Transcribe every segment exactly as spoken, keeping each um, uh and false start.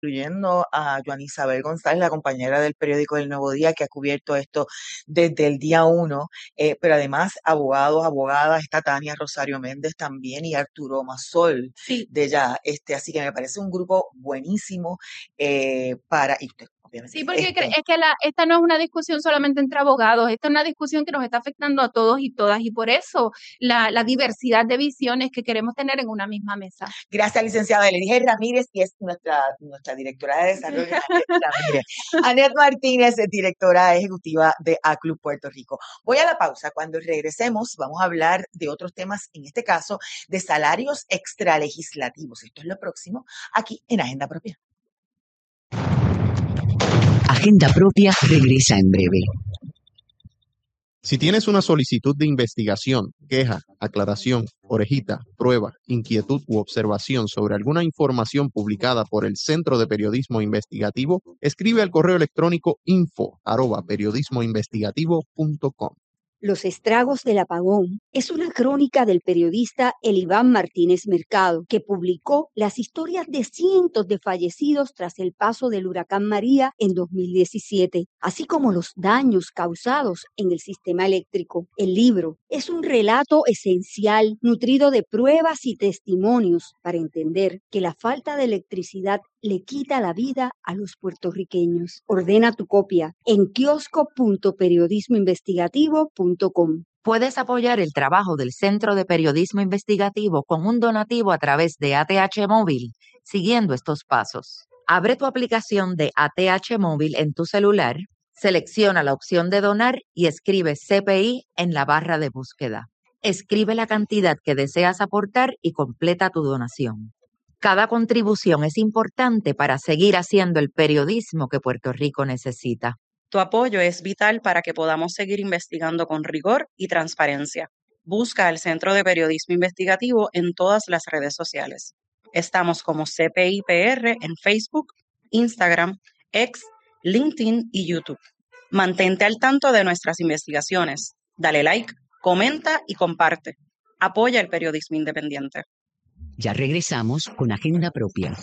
incluyendo a Joan Isabel González, la compañera del periódico El Nuevo Día, que ha cubierto esto desde el día uno, eh, pero además abogados, abogadas, está Tania Rosario Méndez también y Arturo Masol Sí, de ya, este, así que me parece un grupo buenísimo eh, para, y usted, obviamente, sí, porque cre- este, es que la, esta no es una discusión solamente entre abogados, esta es una discusión que nos está afectando a todos y todas, y por eso la, la diversidad de visiones que queremos tener en una misma mesa. gracias, licenciada Elige Ramírez, y es nuestra, nuestra directora de desarrollo, Anet Ramírez. Anet Martínez es directora ejecutiva de A Club Puerto Rico. Voy a la pausa. Cuando regresemos, vamos a hablar de otros temas, en este caso, de salarios extralegislativos. Esto es lo próximo aquí en Agenda Propia. Agenda Propia regresa en breve. Si tienes una solicitud de investigación, queja, aclaración, orejita, prueba, inquietud u observación sobre alguna información publicada por el Centro de Periodismo Investigativo, escribe al correo electrónico info arroba periodismoinvestigativo punto com. Los estragos del apagón es una crónica del periodista Eliván Martínez Mercado, que publicó las historias de cientos de fallecidos tras el paso del huracán María en dos mil diecisiete, así como los daños causados en el sistema eléctrico. El libro es un relato esencial, nutrido de pruebas y testimonios para entender que la falta de electricidad le quita la vida a los puertorriqueños. Ordena tu copia en kiosco punto periodismo investigativo punto com. Puedes apoyar el trabajo del Centro de Periodismo Investigativo con un donativo a través de A T H Móvil, siguiendo estos pasos. Abre tu aplicación de A T H Móvil en tu celular, selecciona la opción de donar y escribe C P I en la barra de búsqueda. Escribe la cantidad que deseas aportar y completa tu donación. Cada contribución es importante para seguir haciendo el periodismo que Puerto Rico necesita. Tu apoyo es vital para que podamos seguir investigando con rigor y transparencia. Busca el Centro de Periodismo Investigativo en todas las redes sociales. Estamos como C P I P R en Facebook, Instagram, X, LinkedIn y YouTube. Mantente al tanto de nuestras investigaciones. Dale like, comenta y comparte. Apoya el periodismo independiente. Ya regresamos con Agenda Propia.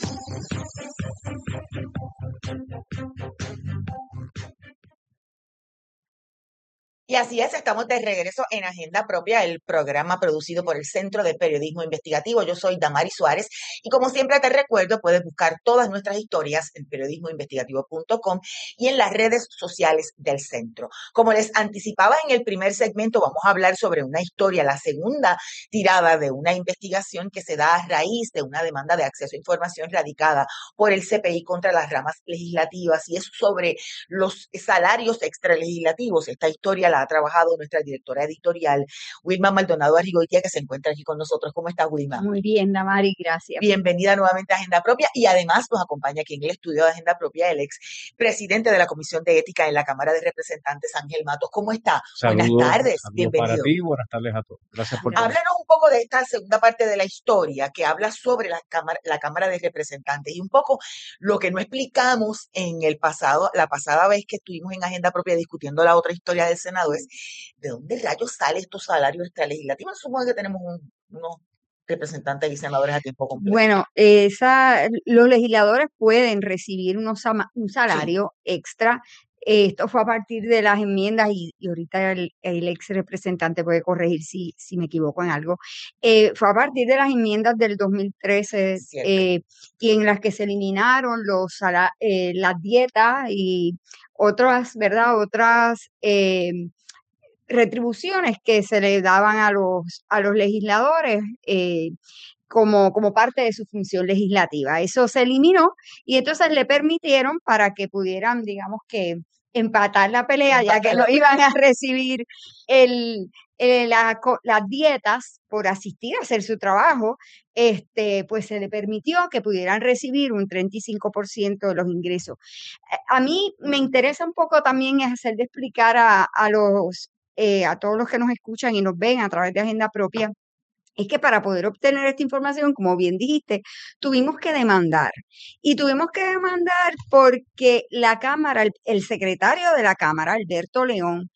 Y así es, estamos de regreso en Agenda Propia, el programa producido por el Centro de Periodismo Investigativo. Yo soy Damari Suárez y como siempre te recuerdo, puedes buscar todas nuestras historias en periodismoinvestigativo punto com y en las redes sociales del centro. Como les anticipaba en el primer segmento, vamos a hablar sobre una historia, la segunda tirada de una investigación que se da a raíz de una demanda de acceso a información radicada por el C P I contra las ramas legislativas, y es sobre los salarios extralegislativos. Esta historia la ha trabajado nuestra directora editorial, Wilma Maldonado Arrigoitia, que se encuentra aquí con nosotros. ¿Cómo estás, Wilma? Muy bien, Damari, gracias. Bienvenida nuevamente a Agenda Propia, y además nos acompaña aquí en el estudio de Agenda Propia el ex presidente de la Comisión de Ética en la Cámara de Representantes, Ángel Matos. ¿Cómo está? Saludos, Buenas tardes, saludos bienvenido. para ti, buenas tardes a todos. Gracias por Háblanos un poco de esta segunda parte de la historia que habla sobre la Cámara, la Cámara de Representantes, y un poco lo que no explicamos en el pasado, la pasada vez que estuvimos en Agenda Propia discutiendo la otra historia del Senado, es de dónde rayos salen estos salarios extralegislativos. Supongo que tenemos un, unos representantes y senadores a tiempo completo. Bueno, esa, los legisladores pueden recibir unos, sama- un salario extra. Esto fue a partir de las enmiendas y, y ahorita el, el ex representante puede corregir si, si me equivoco en algo. Eh, fue a partir de las enmiendas del dos mil trece Cierto. eh, y en las que se eliminaron los sala- eh, las dietas y otras, ¿verdad? Otras eh, retribuciones que se le daban a los, a los legisladores. Eh, como, como parte de su función legislativa. Eso se eliminó y entonces le permitieron para que pudieran, digamos que, empatar la pelea, ya que no iban a recibir el, el- la co- las dietas por asistir a hacer su trabajo, este, pues se le permitió que pudieran recibir un treinta y cinco por ciento de los ingresos. A a mí me interesa un poco también es hacer de explicar a, a los, eh, a todos los que nos escuchan y nos ven a través de Agenda Propia, es que para poder obtener esta información, como bien dijiste, tuvimos que demandar. Y tuvimos que demandar porque la Cámara, el, el secretario de la Cámara, Alberto León,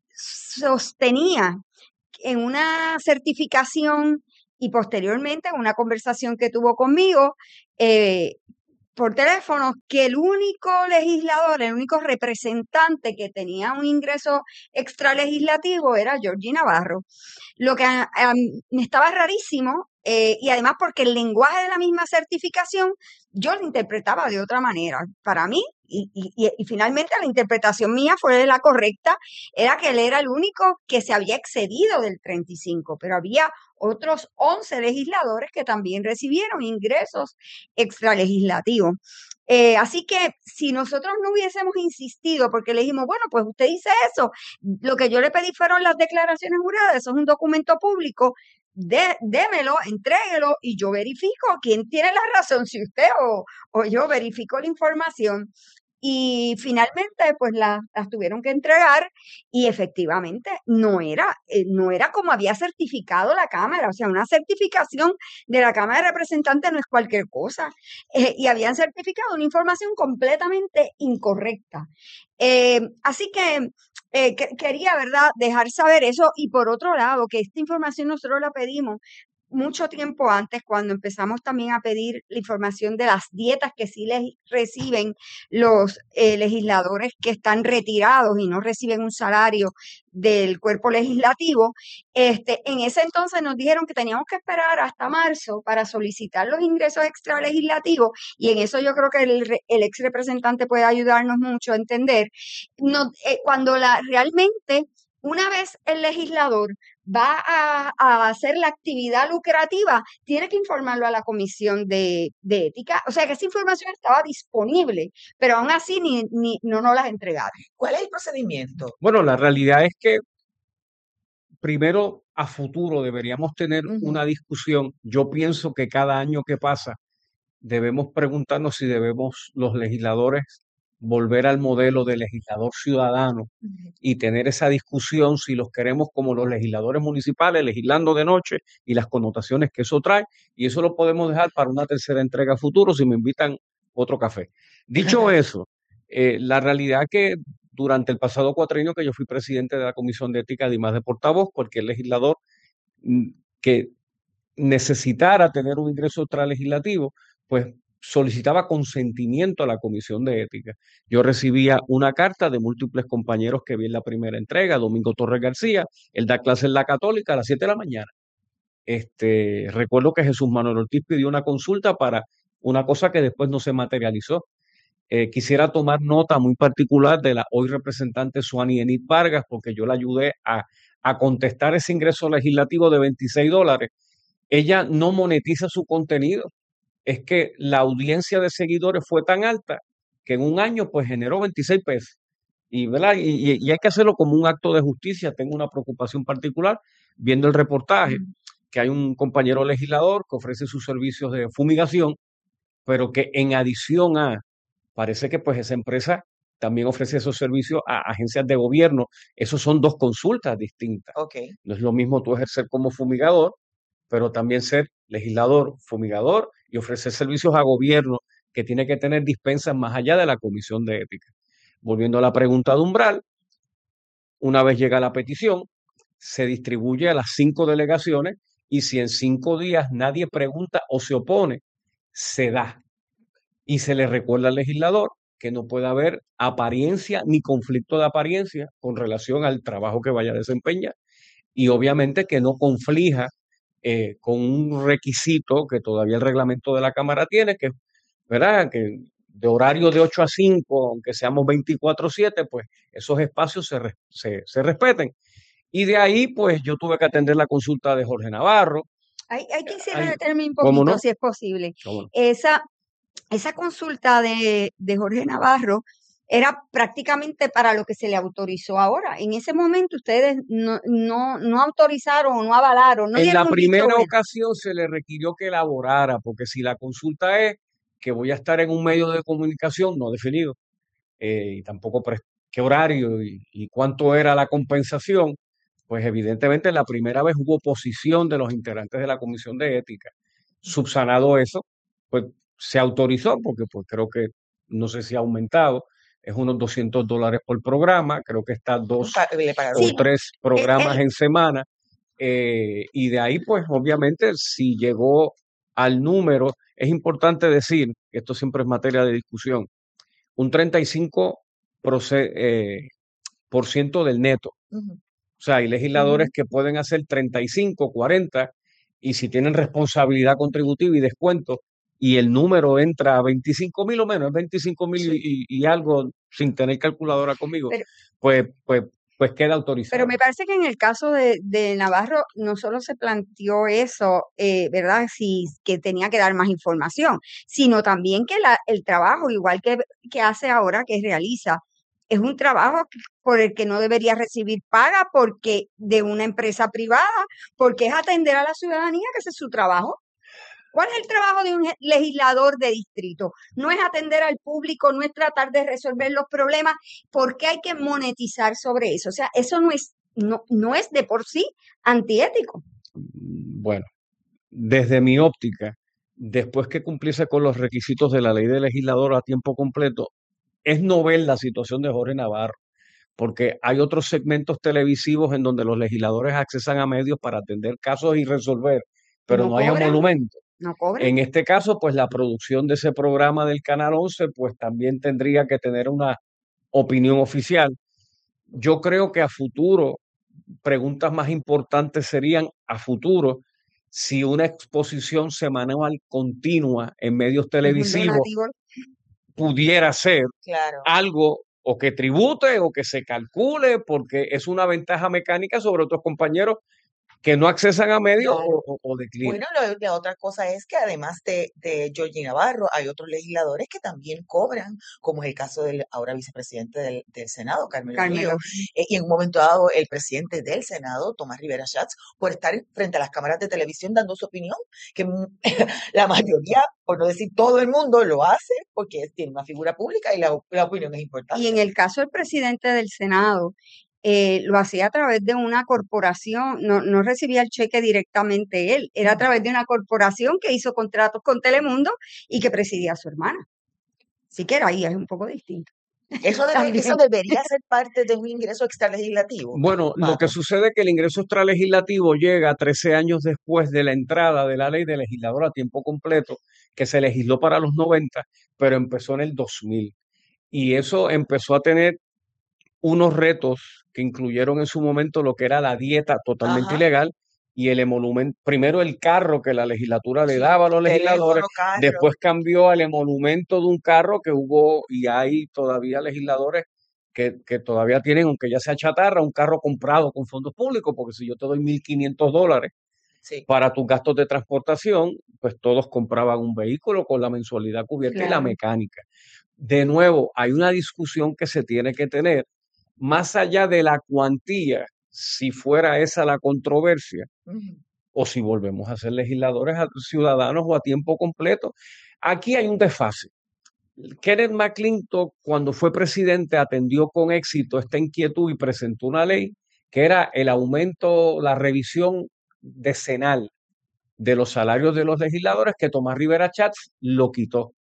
sostenía en una certificación y posteriormente en una conversación que tuvo conmigo, eh, por teléfono que el único legislador, el único representante que tenía un ingreso extralegislativo era Georgie Navarro. Lo que a, a, me estaba rarísimo, eh, y además porque el lenguaje de la misma certificación yo lo interpretaba de otra manera. Para mí, y, y, y finalmente la interpretación mía fue la correcta, era que él era el único que se había excedido del treinta y cinco, pero había otros once legisladores que también recibieron ingresos extralegislativos. Eh, así que si nosotros no hubiésemos insistido, porque le dijimos, bueno, pues usted dice eso, lo que yo le pedí fueron las declaraciones juradas, eso es un documento público, de, démelo, entréguelo y yo verifico quién tiene la razón, si usted o, o yo verifico la información. Y finalmente, pues la, las tuvieron que entregar y efectivamente no era, eh, no era como había certificado la Cámara, o sea, una certificación de la Cámara de Representantes no es cualquier cosa, eh, y habían certificado una información completamente incorrecta. Eh, así que, eh, que quería, ¿verdad?, dejar saber eso. Y por otro lado, que esta información nosotros la pedimos mucho tiempo antes, cuando empezamos también a pedir la información de las dietas que sí les reciben los eh, legisladores que están retirados y no reciben un salario del cuerpo legislativo. Este, en ese entonces nos dijeron que teníamos que esperar hasta marzo para solicitar los ingresos extralegislativos, y en eso yo creo que el, el ex representante puede ayudarnos mucho a entender. No, eh, cuando la realmente, una vez el legislador va a, a hacer la actividad lucrativa, tiene que informarlo a la Comisión de, de Ética. O sea que esa información estaba disponible, pero aún así ni, ni, no nos las entregaron. ¿Cuál es el procedimiento? Bueno, la realidad es que primero a futuro deberíamos tener Ujú. una discusión. Yo pienso que cada año que pasa debemos preguntarnos si debemos los legisladores volver al modelo de legislador ciudadano Ujú. y tener esa discusión si los queremos como los legisladores municipales, legislando de noche y las connotaciones que eso trae. Y eso lo podemos dejar para una tercera entrega futuro si me invitan otro café. Dicho eso, eh, la realidad que durante el pasado cuatrienio que yo fui presidente de la Comisión de Ética, además de portavoz, cualquier legislador mm, que necesitara tener un ingreso extralegislativo, pues solicitaba consentimiento a la Comisión de Ética. Yo recibía una carta de múltiples compañeros que vi en la primera entrega, Domingo Torres García, él da clase en la Católica a las siete de la mañana. Este, recuerdo que Jesús Manuel Ortiz pidió una consulta para una cosa que después no se materializó. Eh, quisiera tomar nota muy particular de la hoy representante Suani Enid Vargas, porque yo la ayudé a, a contestar ese ingreso legislativo de veintiséis dólares. Ella no monetiza su contenido. Es que la audiencia de seguidores fue tan alta que en un año pues generó veintiséis pesos. Y, ¿verdad? Y, y hay que hacerlo como un acto de justicia. Tengo una preocupación particular viendo el reportaje, que hay un compañero legislador que ofrece sus servicios de fumigación, pero que en adición a, parece que pues esa empresa también ofrece esos servicios a agencias de gobierno. Esos son dos consultas distintas. Okay. No es lo mismo tú ejercer como fumigador, pero también ser legislador, fumigador y ofrecer servicios a gobierno que tiene que tener dispensas más allá de la Comisión de Ética. Volviendo a la pregunta de umbral, una vez llega la petición, se distribuye a las cinco delegaciones y si en cinco días nadie pregunta o se opone, se da. Y se le recuerda al legislador que no puede haber apariencia ni conflicto de apariencia con relación al trabajo que vaya a desempeñar y obviamente que no conflija eh, con un requisito que todavía el reglamento de la Cámara tiene, que, ¿verdad? Que de horario de ocho a cinco, aunque seamos veinticuatro siete, pues esos espacios se, se, se respeten. Y de ahí, pues yo tuve que atender la consulta de Jorge Navarro. Hay, hay quisiera Ay, detenerme un ¿cómo poquito, no? si es posible. ¿Cómo no? Esa, esa consulta de, de Jorge Navarro era prácticamente para lo que se le autorizó ahora. En ese momento ustedes no, no, no autorizaron o no avalaron. No En dieron la un visto primera bueno. ocasión se le requirió que elaborara, porque si la consulta es que voy a estar en un medio de comunicación no definido, eh, y tampoco pre- qué horario y, y cuánto era la compensación, pues evidentemente la primera vez hubo oposición de los integrantes de la Comisión de Ética. Subsanado eso, pues se autorizó, porque pues creo que, no sé si ha aumentado, es unos doscientos dólares por programa, creo que está dos Pa- le pagaron. Sí, o tres eh, programas él- en semana, eh, y de ahí pues obviamente si llegó al número, es importante decir, que esto siempre es materia de discusión, un treinta y cinco por ciento, eh, por ciento del neto. Ujú. O sea, hay legisladores Ujú. que pueden hacer treinta y cinco, cuarenta, y si tienen responsabilidad contributiva y descuento, y el número entra a veinticinco mil o menos, es veinticinco mil Sí. y, y algo sin tener calculadora conmigo, Pero, pues, pues, pues queda pero autorizado. me parece que en el caso de, de Navarro no solo se planteó eso, eh, ¿verdad? Si, que tenía que dar más información, sino también que la, el trabajo, igual que, que hace ahora, que realiza, es un trabajo que- por el que no debería recibir paga porque de una empresa privada, porque es atender a la ciudadanía, que ese es su trabajo. ¿Cuál es el trabajo de un je- legislador de distrito? No es atender al público, no es tratar de resolver los problemas, porque hay que monetizar sobre eso. O sea, eso no es, no, no es de por sí antiético. Bueno, desde mi óptica, después que cumpliese con los requisitos de la ley de legislador a tiempo completo, es novel la situación de Jorge Navarro, porque hay otros segmentos televisivos en donde los legisladores accesan a medios para atender casos y resolver, pero No no hay cobran, emolumento. no cobran. En este caso, pues la producción de ese programa del Canal once, pues también tendría que tener una opinión oficial. Yo creo que a futuro, preguntas más importantes serían a futuro si una exposición semanal continua en medios Es un televisivos donativo. pudiera ser Claro. algo o que tribute o que se calcule, porque es una ventaja mecánica sobre otros compañeros que no accesan a medios Claro. o, o- o declinan. Bueno, lo- la otra cosa es que además de, de Georgie Navarro, hay otros legisladores que también cobran, como es el caso del ahora vicepresidente del, del Senado, Carmelo Carmelo. Ríos, eh, y en un momento dado el presidente del Senado, Tomás Rivera Schatz, por estar frente a las cámaras de televisión dando su opinión, que mu- la mayoría, por no decir todo el mundo, lo hace porque tiene una figura pública y la, la opinión es Y importante. en el caso del presidente del Senado, eh, lo hacía a través de una corporación, no, no recibía el cheque directamente él, era a Ujú. través de una corporación que hizo contratos con Telemundo y que presidía a su hermana. Así que era ahí, es un poco distinto. Eso, debe- eso También. debería ser parte de un ingreso extralegislativo, Bueno, lo que Paco. sucede es que el ingreso extralegislativo llega trece años después de la entrada de la ley de legislador a tiempo completo, que se legisló para los noventa, pero empezó en el dos mil. Y eso empezó a tener unos retos que incluyeron en su momento lo que era la dieta totalmente Ajá, ilegal y el emolumento, primero el carro que la legislatura le sí. daba a los legisladores, Teléfono, carro. después cambió al emolumento de un carro que hubo y hay todavía legisladores que, que todavía tienen, aunque ya sea chatarra, un carro comprado con fondos públicos, porque si yo te doy mil quinientos dólares Sí, para tus gastos de transportación, pues todos compraban un vehículo con la mensualidad cubierta y la Claro. mecánica. De nuevo, hay una discusión que se tiene que tener más allá de la cuantía, si fuera esa la controversia, ujú, o si volvemos a ser legisladores a- ciudadanos o a tiempo completo. Aquí hay un desfase. Kenneth McClintock, cuando fue presidente, atendió con éxito esta inquietud y presentó una ley que era el aumento, la revisión decenal de los salarios de los legisladores, que Tomás Rivera Chats lo quitó.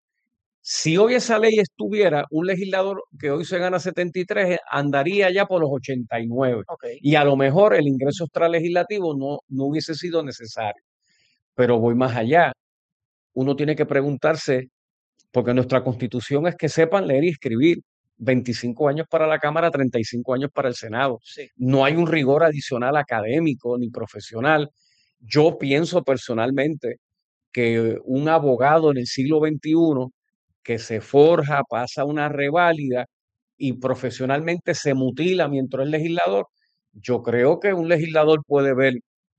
Si hoy esa ley estuviera, un legislador que hoy se gana setenta y tres andaría ya por los ochenta y nueve ok. y a lo mejor el ingreso extralegislativo no, no hubiese sido necesario. Pero voy más allá. Uno tiene que preguntarse, porque nuestra constitución es que sepan leer y escribir. veinticinco años para la Cámara, treinta y cinco años para el Senado. Sí. No hay un rigor adicional académico ni profesional. Yo pienso personalmente que un abogado en el siglo veintiuno que se forja, pasa una reválida y profesionalmente se mutila mientras es legislador, yo creo que un legislador puede ver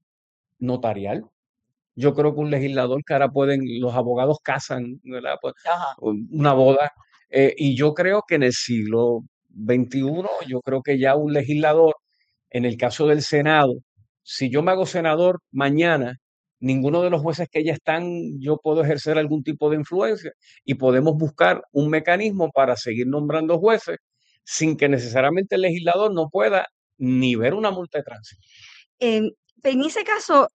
notarial. Yo creo que un legislador que ahora pueden, los abogados casan, ¿verdad? Pues, Ajá. una boda. Eh, y yo creo que en el siglo veintiuno, yo creo que ya un legislador, en el caso del Senado, si yo me hago senador mañana, ninguno de los jueces que ya están, yo puedo ejercer algún tipo de influencia y podemos buscar un mecanismo para seguir nombrando jueces sin que necesariamente el legislador no pueda ni ver una multa de tránsito. En, en ese caso,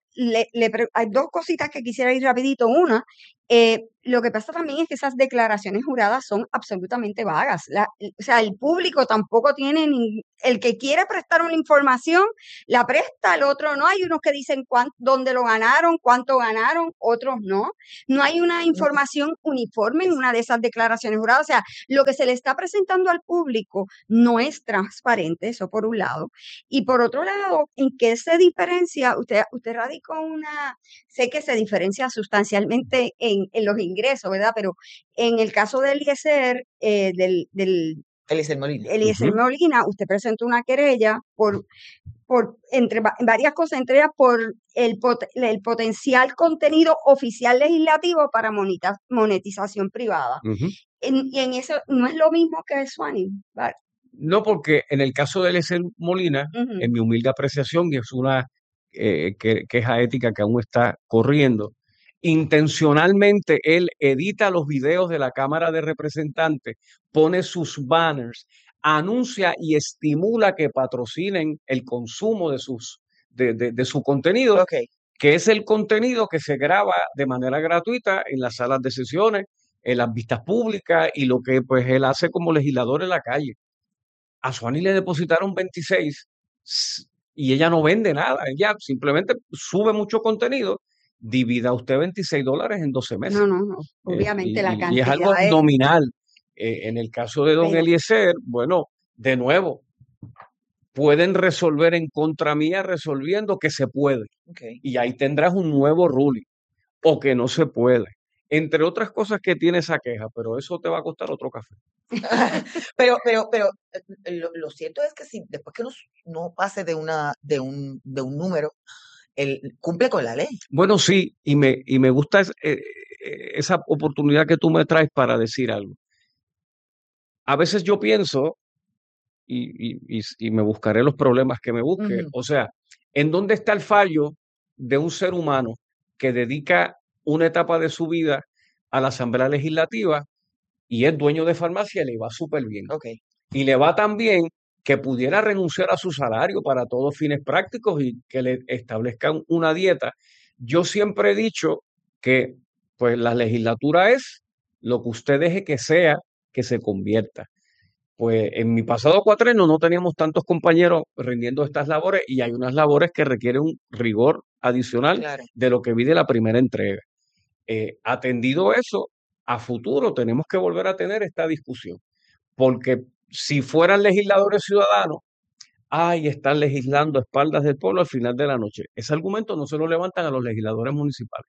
le, le pre- hay dos cositas que quisiera ir rapidito. Una, eh, lo que pasa también es que esas declaraciones juradas son absolutamente vagas. La- o sea, el público tampoco tiene, nin- el que quiere prestar una información, la presta, el otro no. Hay unos que dicen cuán- dónde lo ganaron, cuánto ganaron, otros no. No hay una información uniforme en una de esas declaraciones juradas. O sea, lo que se le está presentando al público no es transparente, eso por un lado. Y por otro lado, ¿en qué se diferencia? Usted, usted radicó una, sé que se diferencia sustancialmente en, en los ingresos, ¿verdad? Pero en el caso del Eliezer, eh, del, del Eliezer Molina. Eliezer Ujú. Molina, usted presentó una querella por, por entre va- varias cosas, entre ellas por el, pot- el potencial contenido oficial legislativo para monita- monetización privada. Ujú. En- y en eso no es lo mismo que Swanee, ¿vale? No, porque en el caso de Eliezer Molina, Ujú. en mi humilde apreciación, y es una eh, que- queja ética que aún está corriendo, intencionalmente él edita los videos de la Cámara de Representantes, pone sus banners, anuncia y estimula que patrocinen el consumo de, sus, de, de- de su contenido, Ok. que es el contenido que se graba de manera gratuita en las salas de sesiones, en las vistas públicas y lo que pues él hace como legislador en la calle. A Suani le depositaron veintiséis s- y ella no vende nada, ella simplemente sube mucho contenido, divida usted veintiséis dólares en doce meses. No, no, no. Eh, Obviamente y, la y- y es algo cantidad es nominal. Eh, en el caso de don menos. Eliezer, bueno, de nuevo, pueden resolver en contra mía resolviendo que se puede. Ok. Y ahí tendrás un nuevo ruling o que no se puede. Entre otras cosas que tiene esa queja, pero eso te va a costar otro café. Pero, pero, pero eh, lo, lo cierto es que si después que no, no pase de una, de un, de un número, él cumple con la ley. Bueno, sí, y me, y me gusta es- eh, eh, esa oportunidad que tú me traes para decir algo. A veces yo pienso, y, y- y- y me buscaré los problemas que me busque, Ujú. o sea, ¿en dónde está el fallo de un ser humano que dedica una etapa de su vida a la Asamblea Legislativa y es dueño de farmacia y le va súper bien? Ok. Y le va tan bien que pudiera renunciar a su salario para todos fines prácticos y que le establezcan una dieta. Yo siempre he dicho que pues la legislatura es lo que usted deje que sea, que se convierta. Pues en mi pasado cuatrienio no teníamos tantos compañeros rindiendo estas labores y hay unas labores que requieren un rigor adicional Claro. de lo que vi de la primera entrega. Eh, atendido eso, a futuro tenemos que volver a tener esta discusión, porque si fueran legisladores ciudadanos, ay, están legislando a espaldas del pueblo al final de la noche. Ese argumento no se lo levantan a los legisladores municipales,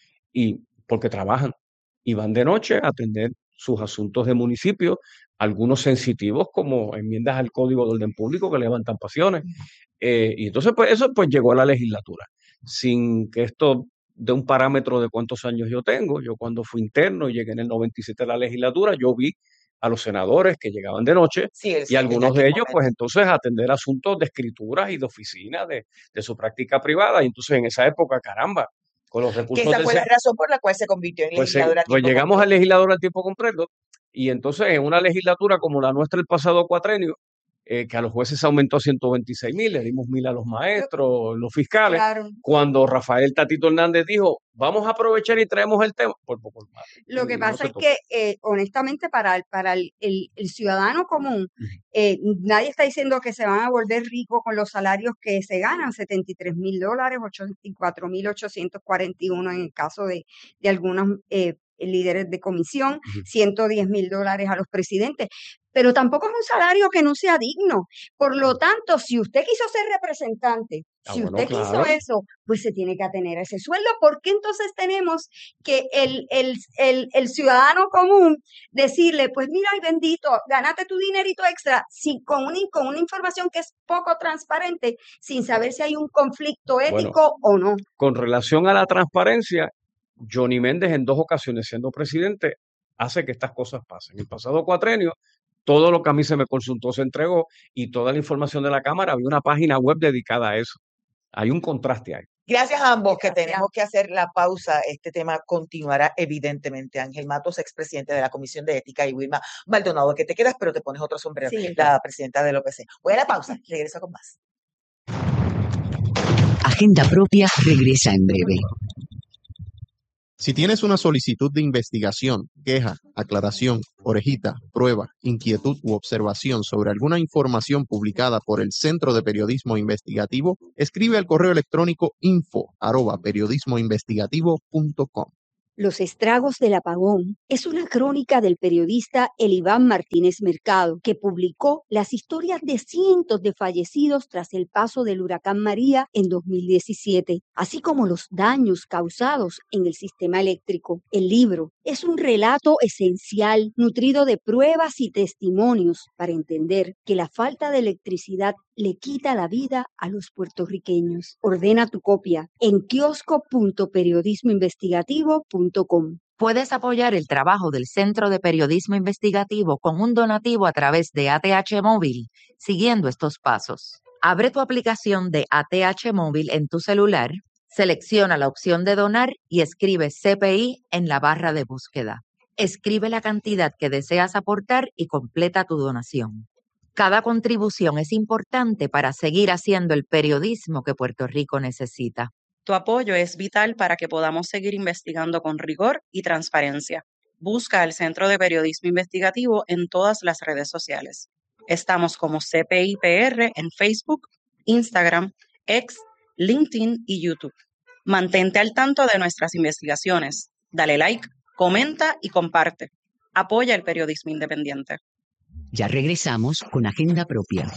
y porque trabajan y van de noche a atender sus asuntos de municipio, algunos sensitivos como enmiendas al Código de Orden Público que levantan pasiones. Eh, y entonces, pues eso pues llegó a la legislatura, sin que esto de un parámetro de cuántos años yo tengo. Yo cuando fui interno y llegué en el noventa y siete a la legislatura, yo vi a los senadores que llegaban de noche Sí, el, y en algunos de aquel ellos, pues momento. entonces atender asuntos de escrituras y de oficinas de, de su práctica privada. Y entonces en esa época, caramba, con los Que recursos esa del fue la razón por la cual se convirtió en pues, se- legisladora a pues tiempo llegamos al completo. legislador al tiempo completo y entonces en una legislatura como la nuestra el pasado cuatrenio, eh, que a los jueces aumentó a ciento veintiséis mil, le dimos mil a los Lo- maestros, los fiscales, Claro. cuando Rafael Tatito Hernández dijo, vamos a aprovechar y traemos el tema, por poco más, Lo que y no pasa se es tocó. que, eh, honestamente, para, el, para el, el- el ciudadano común, Ujú. eh, nadie está diciendo que se van a volver ricos con los salarios que se ganan, setenta y tres mil dólares, ochenta y cuatro mil ochocientos cuarenta y uno en el caso de, de algunos eh, líderes de comisión, Ujú. ciento diez mil dólares a los presidentes, pero tampoco es un salario que no sea digno. Por lo tanto, si usted quiso ser representante, Ah, si bueno, usted quiso claro. eso, pues se tiene que atener a ese sueldo. ¿Por qué entonces tenemos que el, el, el, el ciudadano común decirle, pues mira, ay bendito, gánate tu dinerito extra, si, con, una, con una información que es poco transparente, sin saber si hay un conflicto Bueno, ético o no? con relación a la transparencia, Johnny Méndez en dos ocasiones siendo presidente hace que estas cosas pasen. En el pasado cuatrenio, todo lo que a mí se me consultó se entregó y toda la información de la Cámara, había una página web dedicada a eso. Hay un contraste ahí. Gracias a ambos, que Gracias. tenemos que hacer la pausa. Este tema continuará evidentemente. Ángel Matos, expresidente de la Comisión de Ética, y Wilma Maldonado, que te quedas, pero te pones otro sombrero, Sí. la presidenta del O P C. Voy a la pausa, regreso con más. Agenda Propia regresa en breve. Si tienes una solicitud de investigación, queja, aclaración, orejita, prueba, inquietud u observación sobre alguna información publicada por el Centro de Periodismo Investigativo, escribe al correo electrónico info arroba periodismoinvestigativo punto com. Los estragos del apagón es una crónica del periodista Eliván Martínez Mercado, que publicó las historias de cientos de fallecidos tras el paso del huracán María en dos mil diecisiete, así como los daños causados en el sistema eléctrico. El libro es un relato esencial, nutrido de pruebas y testimonios para entender que la falta de electricidad le quita la vida a los puertorriqueños. Ordena tu copia en kiosco punto periodismo investigativo punto com. Puedes apoyar el trabajo del Centro de Periodismo Investigativo con un donativo a través de A T H Móvil, siguiendo estos pasos. Abre tu aplicación de A T H Móvil en tu celular, selecciona la opción de donar y escribe C P I en la barra de búsqueda. Escribe la cantidad que deseas aportar y completa tu donación. Cada contribución es importante para seguir haciendo el periodismo que Puerto Rico necesita. Tu apoyo es vital para que podamos seguir investigando con rigor y transparencia. Busca al Centro de Periodismo Investigativo en todas las redes sociales. Estamos como C P I P R en Facebook, Instagram, X, LinkedIn y YouTube. Mantente al tanto de nuestras investigaciones. Dale like, comenta y comparte. Apoya el periodismo independiente. Ya regresamos con Agenda Propia.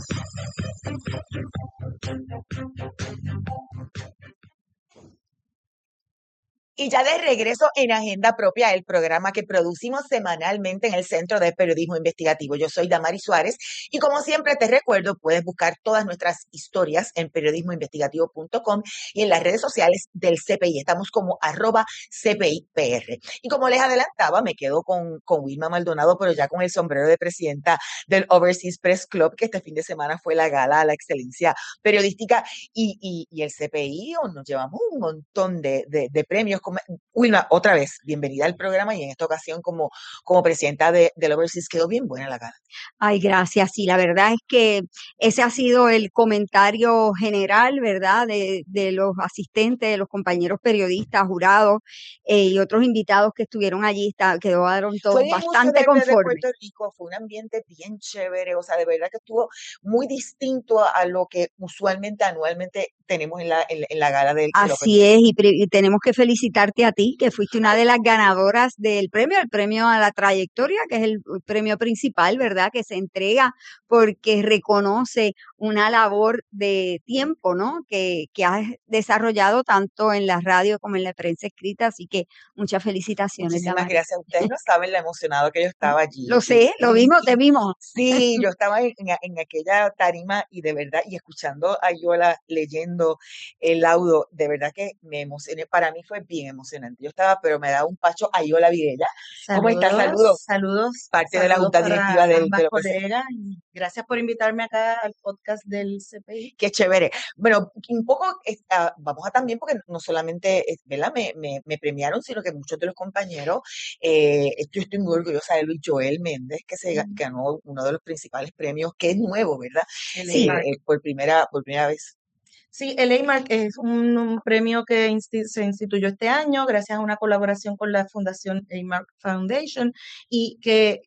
Y ya de regreso en Agenda Propia, el programa que producimos semanalmente en el Centro de Periodismo Investigativo. Yo soy Damari Suárez y como siempre te recuerdo, puedes buscar todas nuestras historias en periodismo investigativo punto com y en las redes sociales del C P I. Estamos como arroba C P I P R. Y como les adelantaba, me quedo con, con Wilma Maldonado, pero ya con el sombrero de presidenta del Overseas Press Club, que este fin de semana fue la gala a la excelencia periodística y, y, y el C P I nos llevamos un montón de, de, de premios. Wilma, otra vez, bienvenida al programa y en esta ocasión como, como presidenta de, del Overseas, quedó bien buena la gala. Ay, gracias. Sí, la verdad es que ese ha sido el comentario general, ¿verdad? De, de los asistentes, de los compañeros periodistas, jurados eh, y otros invitados que estuvieron allí. Está, quedaron todos bastante conformes. De Puerto Rico fue un ambiente bien chévere, o sea, de verdad que estuvo muy distinto a, a lo que usualmente, anualmente tenemos en la, en, en la gala del Así es, y, y tenemos que felicitarte a ti, que fuiste una de las ganadoras del premio, el premio a la trayectoria, que es el premio principal, ¿verdad? Que se entrega porque reconoce una labor de tiempo, ¿no? Que, que has desarrollado tanto en la radio como en la prensa escrita, así que muchas felicitaciones. Muchísimas Damari. gracias. Ustedes no saben la emocionado que yo estaba allí. Lo sé, lo vimos, te vimos. Sí, yo estaba en, en aquella tarima y de verdad, y escuchando a Ayola leyendo el laudo, de verdad que me emocioné. Para mí fue bien emocionante. Yo estaba, pero me da un pacho Ayola Videla. ¿Cómo estás? Saludos. Saludos. Parte saludos de la junta directiva del ambas de colegas y gracias por invitarme acá al podcast del C P I. Qué chévere. Bueno, un poco, uh, vamos a también, porque no solamente, ¿verdad? Me, me, me premiaron, sino que muchos de los compañeros, eh, yo estoy muy orgullosa de Luis Joel Méndez, que se mm. ganó uno de los principales premios, que es nuevo, ¿verdad? Sí. Eh, por primera, por primera vez. Sí, el A M A R C es un, un premio que insti- se instituyó este año gracias a una colaboración con la Fundación A M A R C Foundation y que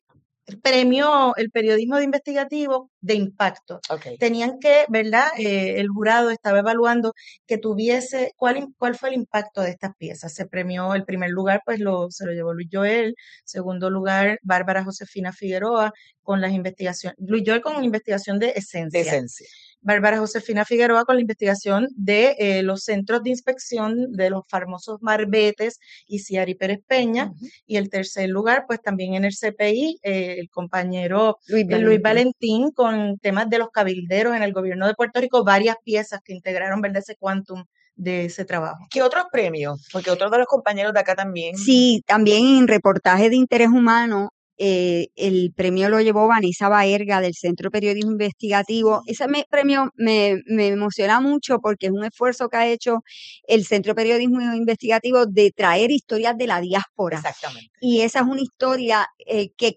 premió el periodismo de investigativo de impacto. Okay. Tenían que, ¿verdad? Eh, el jurado estaba evaluando que tuviese, ¿cuál, cuál fue el impacto de estas piezas? Se premió el primer lugar, pues lo, se lo llevó Luis Joel, segundo lugar, Bárbara Josefina Figueroa con las investigaciones, Luis Joel con investigación de esencia. De esencia. Bárbara Josefina Figueroa con la investigación de eh, los centros de inspección de los famosos Marbetes y Ciari Pérez Peña. Uh-huh. Y el tercer lugar, pues también en el C P I, eh, el compañero Luis Valentín. Luis Valentín con temas de los cabilderos en el gobierno de Puerto Rico, varias piezas que integraron, ¿verdad?, ese quantum de ese trabajo. ¿Qué otros premios? Porque otros de los compañeros de acá también. Sí, también en reportaje de interés humano. Eh, el premio lo llevó Vanessa Baerga del Centro de Periodismo Investigativo. Ese me, premio me, me emociona mucho porque es un esfuerzo que ha hecho el Centro de Periodismo Investigativo de traer historias de la diáspora. Exactamente. Y esa es una historia eh, que conecta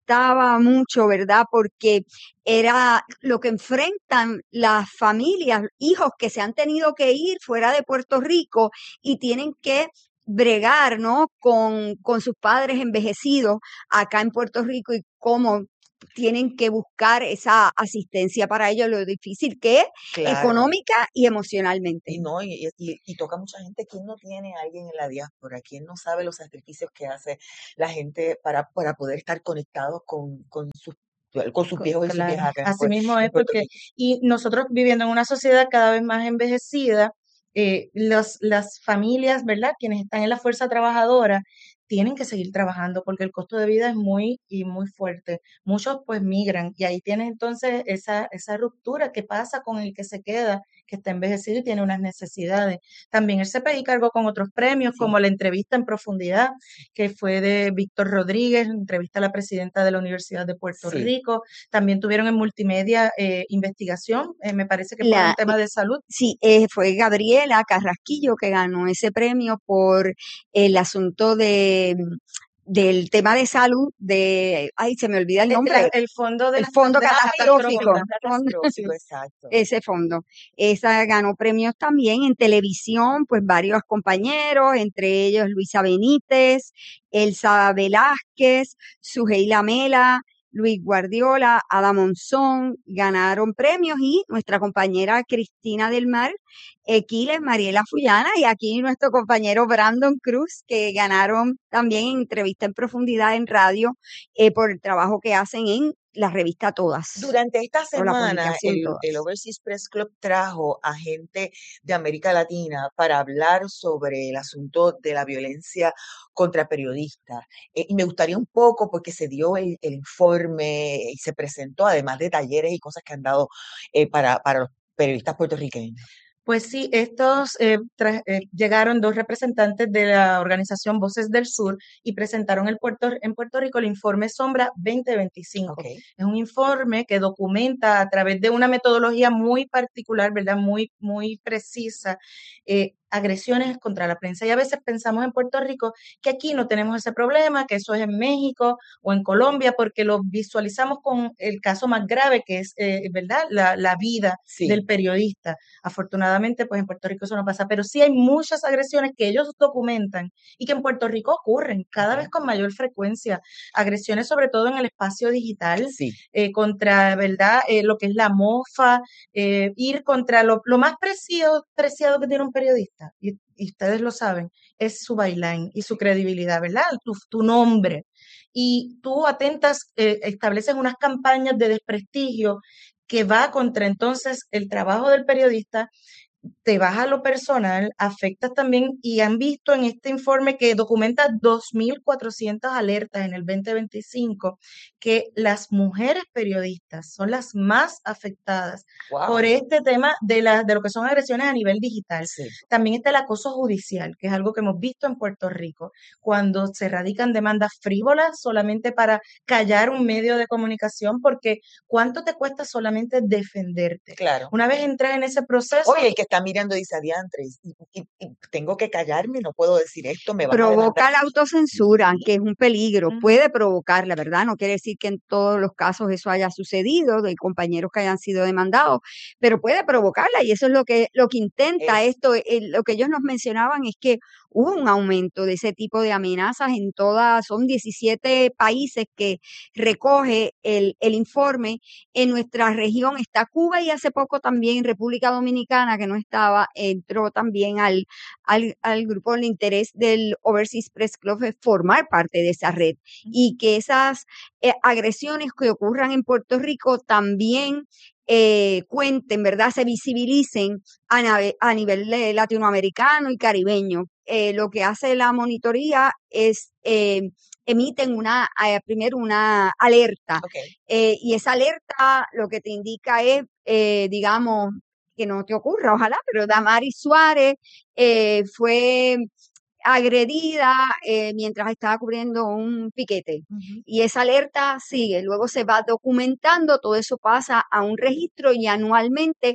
molestaba mucho, ¿verdad? Porque era lo que enfrentan las familias, hijos que se han tenido que ir fuera de Puerto Rico y tienen que bregar, ¿no? Con, con sus padres envejecidos acá en Puerto Rico y cómo tienen que buscar esa asistencia para ellos, lo difícil que es Claro. económica y emocionalmente. Y no, y, y, y toca a mucha gente. ¿Quién no tiene a alguien en la diáspora? ¿Quién no sabe los sacrificios que hace la gente para, para poder estar conectados con, con sus con sus Co- viejos y sus Claro, viejas acá en, así Puer- mismo en es Puerto porque, Rico? y nosotros viviendo en una sociedad cada vez más envejecida, eh, los, las familias, ¿verdad? Quienes están en la fuerza trabajadora tienen que seguir trabajando porque el costo de vida es muy y muy fuerte. Muchos pues migran y ahí tienes entonces esa, esa ruptura que pasa con el que se queda, que está envejecido y tiene unas necesidades. También el C P I cargó con otros premios, Sí. como la entrevista en profundidad, que fue de Víctor Rodríguez, entrevista a la presidenta de la Universidad de Puerto Sí. Rico. También tuvieron en multimedia eh, investigación, eh, me parece que por un La, tema de salud. sí, eh, fue Gabriela Carrasquillo que ganó ese premio por el asunto de del tema de salud de, ay, se me olvida el Eh, la- nombre, el fondo de el las fondo de las catastrófico, catástrofes. fondo- Catastrófico, exacto. ese fondo. Esa ganó premios también en televisión, pues varios compañeros, entre ellos Luisa Benítez, Elsa Velázquez, Suheila Mela, Luis Guardiola, Ada Monzón, ganaron premios y nuestra compañera Cristina del Mar, Equiles, Mariela Fullana y aquí nuestro compañero Brandon Cruz, que ganaron también en entrevista en profundidad en radio eh, por el trabajo que hacen en la revista Todas. Durante esta o la semana, publicación el, Todas. el Overseas Press Club trajo a gente de América Latina para hablar sobre el asunto de la violencia contra periodistas. Eh, y me gustaría un poco, porque se dio el, el informe y se presentó, además de talleres y cosas que han dado eh, para, para los periodistas puertorriqueños. Pues sí, estos eh, tra- eh, llegaron dos representantes de la organización Voces del Sur y presentaron el Puerto, en Puerto Rico el informe Sombra veinte veinticinco. Ok. Es un informe que documenta a través de una metodología muy particular, ¿verdad? Muy, muy precisa, eh, agresiones contra la prensa. Y a veces pensamos en Puerto Rico que aquí no tenemos ese problema, que eso es en México o en Colombia, porque lo visualizamos con el caso más grave, que es, eh, ¿verdad? La, la vida Sí. del periodista. Afortunadamente, pues en Puerto Rico eso no pasa, pero sí hay muchas agresiones que ellos documentan y que en Puerto Rico ocurren cada Ajá. vez con mayor frecuencia. Agresiones sobre todo en el espacio digital, Sí. eh, contra, ¿verdad? Eh, lo que es la mofa, eh, ir contra lo, lo más preciado, preciado que tiene un periodista, y, y ustedes lo saben, es su byline y su credibilidad, ¿verdad? Tu, tu nombre. Y tú atentas, eh, estableces unas campañas de desprestigio que va contra entonces el trabajo del periodista, te vas a lo personal, afectas también, y han visto en este informe que documenta dos mil cuatrocientas alertas en el veinte veinticinco, que las mujeres periodistas son las más afectadas Wow. por este tema de, la, de lo que son agresiones a nivel digital. Sí. También está el acoso judicial, que es algo que hemos visto en Puerto Rico, cuando se radican demandas frívolas solamente para callar un medio de comunicación, porque ¿cuánto te cuesta solamente defenderte? Claro. Una vez entras en ese proceso, Oye, el que está mirando dice adiantre, y, y- y tengo que callarme, no puedo decir esto, me van a Provoca demandar. la autocensura, que es un peligro, Ujú. puede provocarla, ¿verdad? No quiere decir que en todos los casos eso haya sucedido, de compañeros que hayan sido demandados, pero puede provocarla y eso es lo que, lo que intenta Es- esto. eh, lo que ellos nos mencionaban es que hubo un aumento de ese tipo de amenazas en todas, son diecisiete países que recoge el, el informe. En nuestra región está Cuba y hace poco también República Dominicana, que no estaba, entró también al, al, al grupo de interés del Overseas Press Club es formar parte de esa red y que esas eh, agresiones que ocurran en Puerto Rico también eh, cuenten, ¿verdad? Se visibilicen a, nave- a nivel eh, latinoamericano y caribeño. Eh, lo que hace la monitoría es eh, emiten una, eh, primero una alerta ok. eh, y esa alerta lo que te indica es, eh, digamos, que no te ocurra, ojalá, pero Damaris Suárez eh, fue agredida eh, mientras estaba cubriendo un piquete. Ujú. Y esa alerta sigue, luego se va documentando, todo eso pasa a un registro y anualmente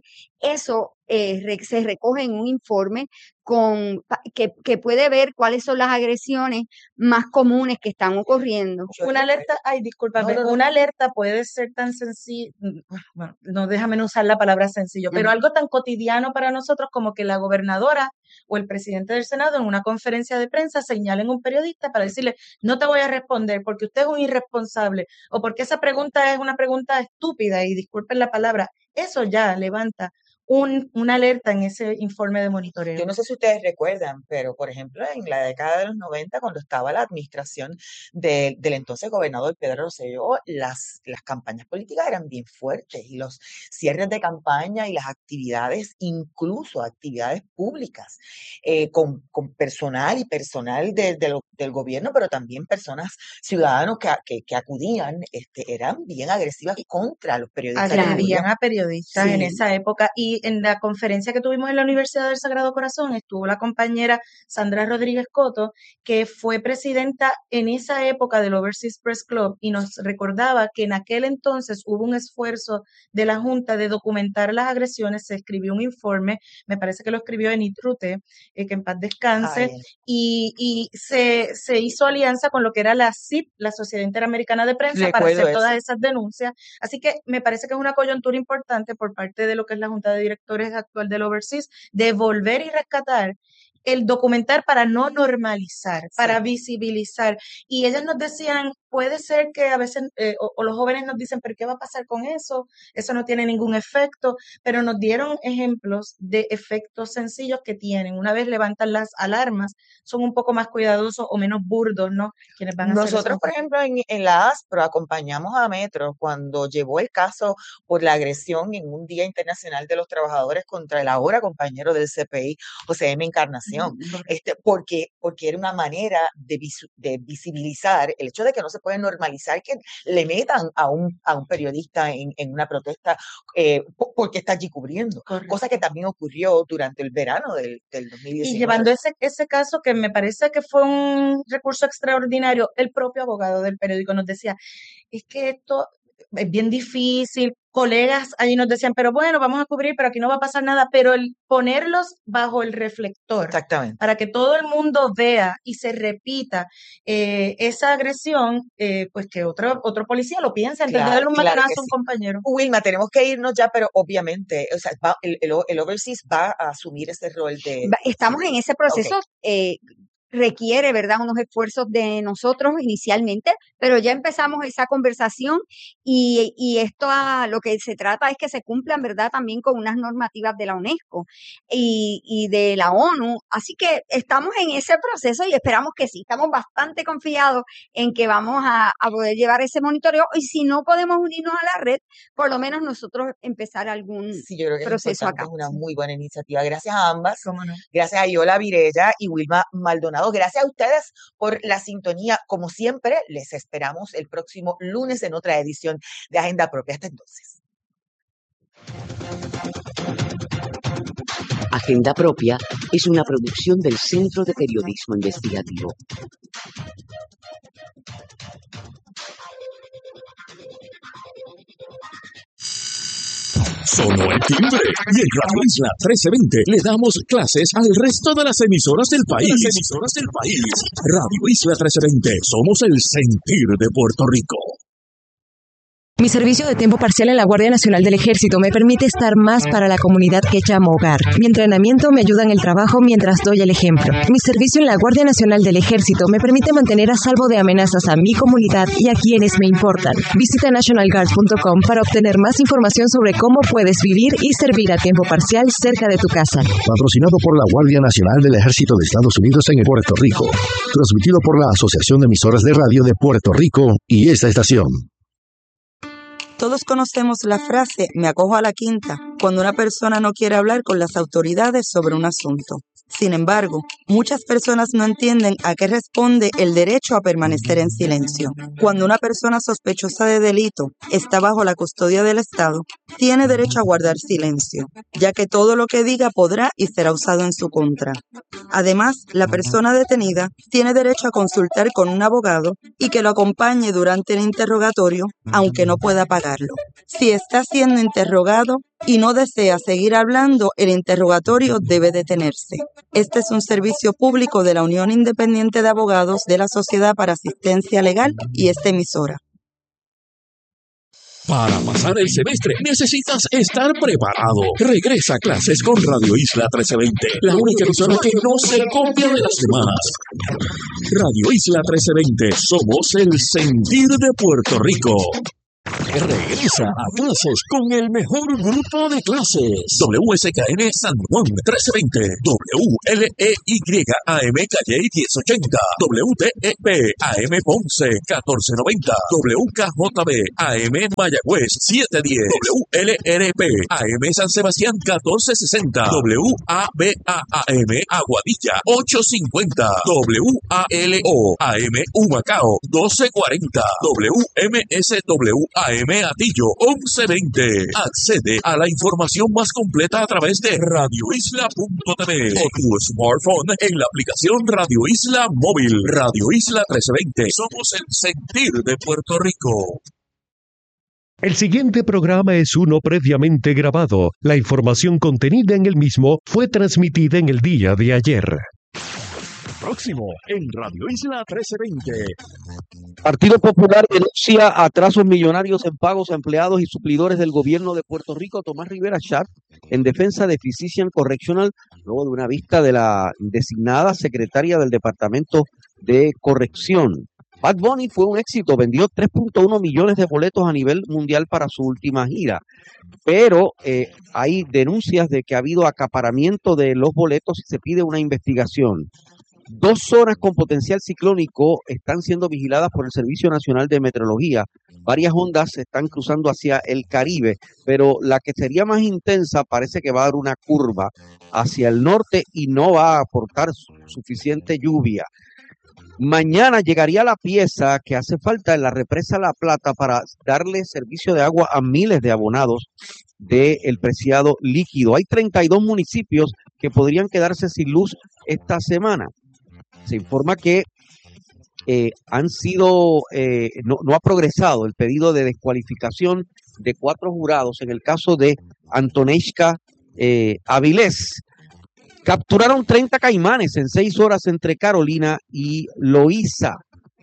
eso eh, re- se recoge en un informe con, pa- que, que puede ver cuáles son las agresiones más comunes que están ocurriendo. Una alerta, ay, discúlpame, No, no, no. una alerta puede ser tan sencillo, bueno, no déjame no usar la palabra sencillo, pero Ujú. algo tan cotidiano para nosotros como que la gobernadora o el presidente del Senado en una conferencia de prensa señalen a un periodista para decirle, no te voy a responder porque usted es un irresponsable o porque esa pregunta es una pregunta estúpida y disculpen la palabra, eso ya levanta un, una alerta en ese informe de monitoreo. Yo no sé si ustedes recuerdan, pero por ejemplo, en la década de los noventa, cuando estaba la administración de- del entonces gobernador Pedro Rosselló, las, las campañas políticas eran bien fuertes y los cierres de campaña y las actividades, incluso actividades públicas, eh, con, con personal y personal de- de lo- del gobierno, pero también personas, ciudadanos que, a- que, que acudían, este, eran bien agresivas contra los periodistas que Agredían acudían. a periodistas en Sí. esa época y en la conferencia que tuvimos en la Universidad del Sagrado Corazón estuvo la compañera Sandra Rodríguez Coto, que fue presidenta en esa época del Overseas Press Club y nos recordaba que en aquel entonces hubo un esfuerzo de la Junta de documentar las agresiones, se escribió un informe, me parece que lo escribió Enid Rute, eh, que en paz descanse, Ay, y, y se, se hizo alianza con lo que era la S I P, la Sociedad Interamericana de Prensa, para recuerdo hacer todas eso. esas denuncias. Así que me parece que es una coyuntura importante por parte de lo que es la Junta de Directores actual del Overseas, de volver y rescatar el documentar para no normalizar, para Sí. visibilizar. Y ellas nos decían, puede ser que a veces, eh, o, o los jóvenes nos dicen, pero ¿qué va a pasar con eso? Eso no tiene ningún efecto, pero nos dieron ejemplos de efectos sencillos que tienen. Una vez levantan las alarmas, son un poco más cuidadosos o menos burdos, ¿no? Quienes van a hacer Nosotros, eso. por ejemplo, en, en la ASPRO acompañamos a Metro cuando llevó el caso por la agresión en un Día Internacional de los Trabajadores contra el ahora compañero del C P I, José M. Encarnación, este, porque, porque era una manera de, visu- de visibilizar el hecho de que no se puede normalizar que le metan a un, a un periodista en, en una protesta eh, po- porque está allí cubriendo, cosa Correcto. que también ocurrió durante el verano del, del dos mil Y diecinueve. llevando ese, ese caso que me parece que fue un recurso extraordinario, el propio abogado del periódico nos decía, es que esto es bien difícil, colegas allí nos decían, pero bueno, vamos a cubrir, pero aquí no va a pasar nada, pero el ponerlos bajo el reflector Exactamente. para que todo el mundo vea y se repita eh, esa agresión, eh, pues que otro, otro policía lo piensa, antes de Claro, darle un claro que macanazo a un sí. compañero. Wilma, tenemos que irnos ya, pero obviamente, o sea, va- el, el, el Overseas va a asumir ese rol de... Va- Estamos en ese Ok, proceso, eh, requiere, ¿verdad?, unos esfuerzos de nosotros inicialmente, pero ya empezamos esa conversación y, y esto a lo que se trata es que se cumplan, ¿verdad?, también con unas normativas de la UNESCO y, y de la ONU. Así que estamos en ese proceso y esperamos que sí, estamos bastante confiados en que vamos a, a poder llevar ese monitoreo y si no podemos unirnos a la red, por lo menos nosotros empezar algún sí, yo creo que es proceso importante, acá. es una muy buena iniciativa. Gracias a ambas, ¿Cómo no? gracias a Yola Virella y Wilma Maldonado, gracias a ustedes por la sintonía. Como siempre, les esperamos el próximo lunes en otra edición de Agenda Propia. Hasta entonces. Agenda Propia es una producción del Centro de Periodismo Investigativo. Sonó el timbre y en Radio Isla trece veinte le damos clases al resto de las emisoras del país. Las emisoras del país. Radio Isla trece veinte, somos el sentir de Puerto Rico. Mi servicio de tiempo parcial en la Guardia Nacional del Ejército me permite estar más para la comunidad que llamo hogar. Mi entrenamiento me ayuda en el trabajo mientras doy el ejemplo. Mi servicio en la Guardia Nacional del Ejército me permite mantener a salvo de amenazas a mi comunidad y a quienes me importan. Visita national guard punto com para obtener más información sobre cómo puedes vivir y servir a tiempo parcial cerca de tu casa. Patrocinado por la Guardia Nacional del Ejército de Estados Unidos en Puerto Rico. Transmitido por la Asociación de Emisoras de Radio de Puerto Rico y esta estación. Todos conocemos la frase "me acojo a la quinta" cuando una persona no quiere hablar con las autoridades sobre un asunto. Sin embargo, muchas personas no entienden a qué responde el derecho a permanecer en silencio. Cuando una persona sospechosa de delito está bajo la custodia del Estado, tiene derecho a guardar silencio, ya que todo lo que diga podrá y será usado en su contra. Además, la persona detenida tiene derecho a consultar con un abogado y que lo acompañe durante el interrogatorio, aunque no pueda pagarlo. Si está siendo interrogado, y no desea seguir hablando, el interrogatorio debe detenerse. Este es un servicio público de la Unión Independiente de Abogados de la Sociedad para Asistencia Legal y esta emisora. Para pasar el semestre necesitas estar preparado. Regresa a clases con Radio Isla trece veinte, la única emisora que no se copia de las demás. Radio Isla trece veinte, somos el sentir de Puerto Rico. Regresa a clases con el mejor grupo de clases. W S K N San Juan trece veinte, W L E Y A M Calle diez ochenta, W T E P A M Ponce catorce noventa, W K J B A M Mayagüez siete diez, W L R P A M San Sebastián catorce sesenta, W A B A A M Aguadilla ocho cincuenta, W A L O A M Humacao doce cuarenta, W M S W A M Atillo once veinte. Accede a la información más completa a través de radio isla punto t v o tu smartphone en la aplicación Radio Isla Móvil. Radio Isla trece veinte. Somos el sentir de Puerto Rico. El siguiente programa es uno previamente grabado. La información contenida en el mismo fue transmitida en el día de ayer. Próximo en Radio Isla trece veinte. Partido Popular denuncia atrasos millonarios en pagos a empleados y suplidores del gobierno de Puerto Rico. Tomás Rivera Schatz en defensa de Physician Correctional, luego de una vista de la designada secretaria del Departamento de Corrección. Bad Bunny fue un éxito, vendió tres punto uno millones de boletos a nivel mundial para su última gira, pero eh, hay denuncias de que ha habido acaparamiento de los boletos y se pide una investigación. Dos zonas con potencial ciclónico están siendo vigiladas por el Servicio Nacional de Meteorología. Varias ondas se están cruzando hacia el Caribe, pero la que sería más intensa parece que va a dar una curva hacia el norte y no va a aportar suficiente lluvia. Mañana llegaría la pieza que hace falta en la represa La Plata para darle servicio de agua a miles de abonados del preciado líquido. Hay treinta y dos municipios que podrían quedarse sin luz esta semana. Se informa que eh, han sido, eh, no, no ha progresado el pedido de descualificación de cuatro jurados en el caso de Antoneishka eh, Avilés. Capturaron treinta caimanes en seis horas entre Carolina y Loíza.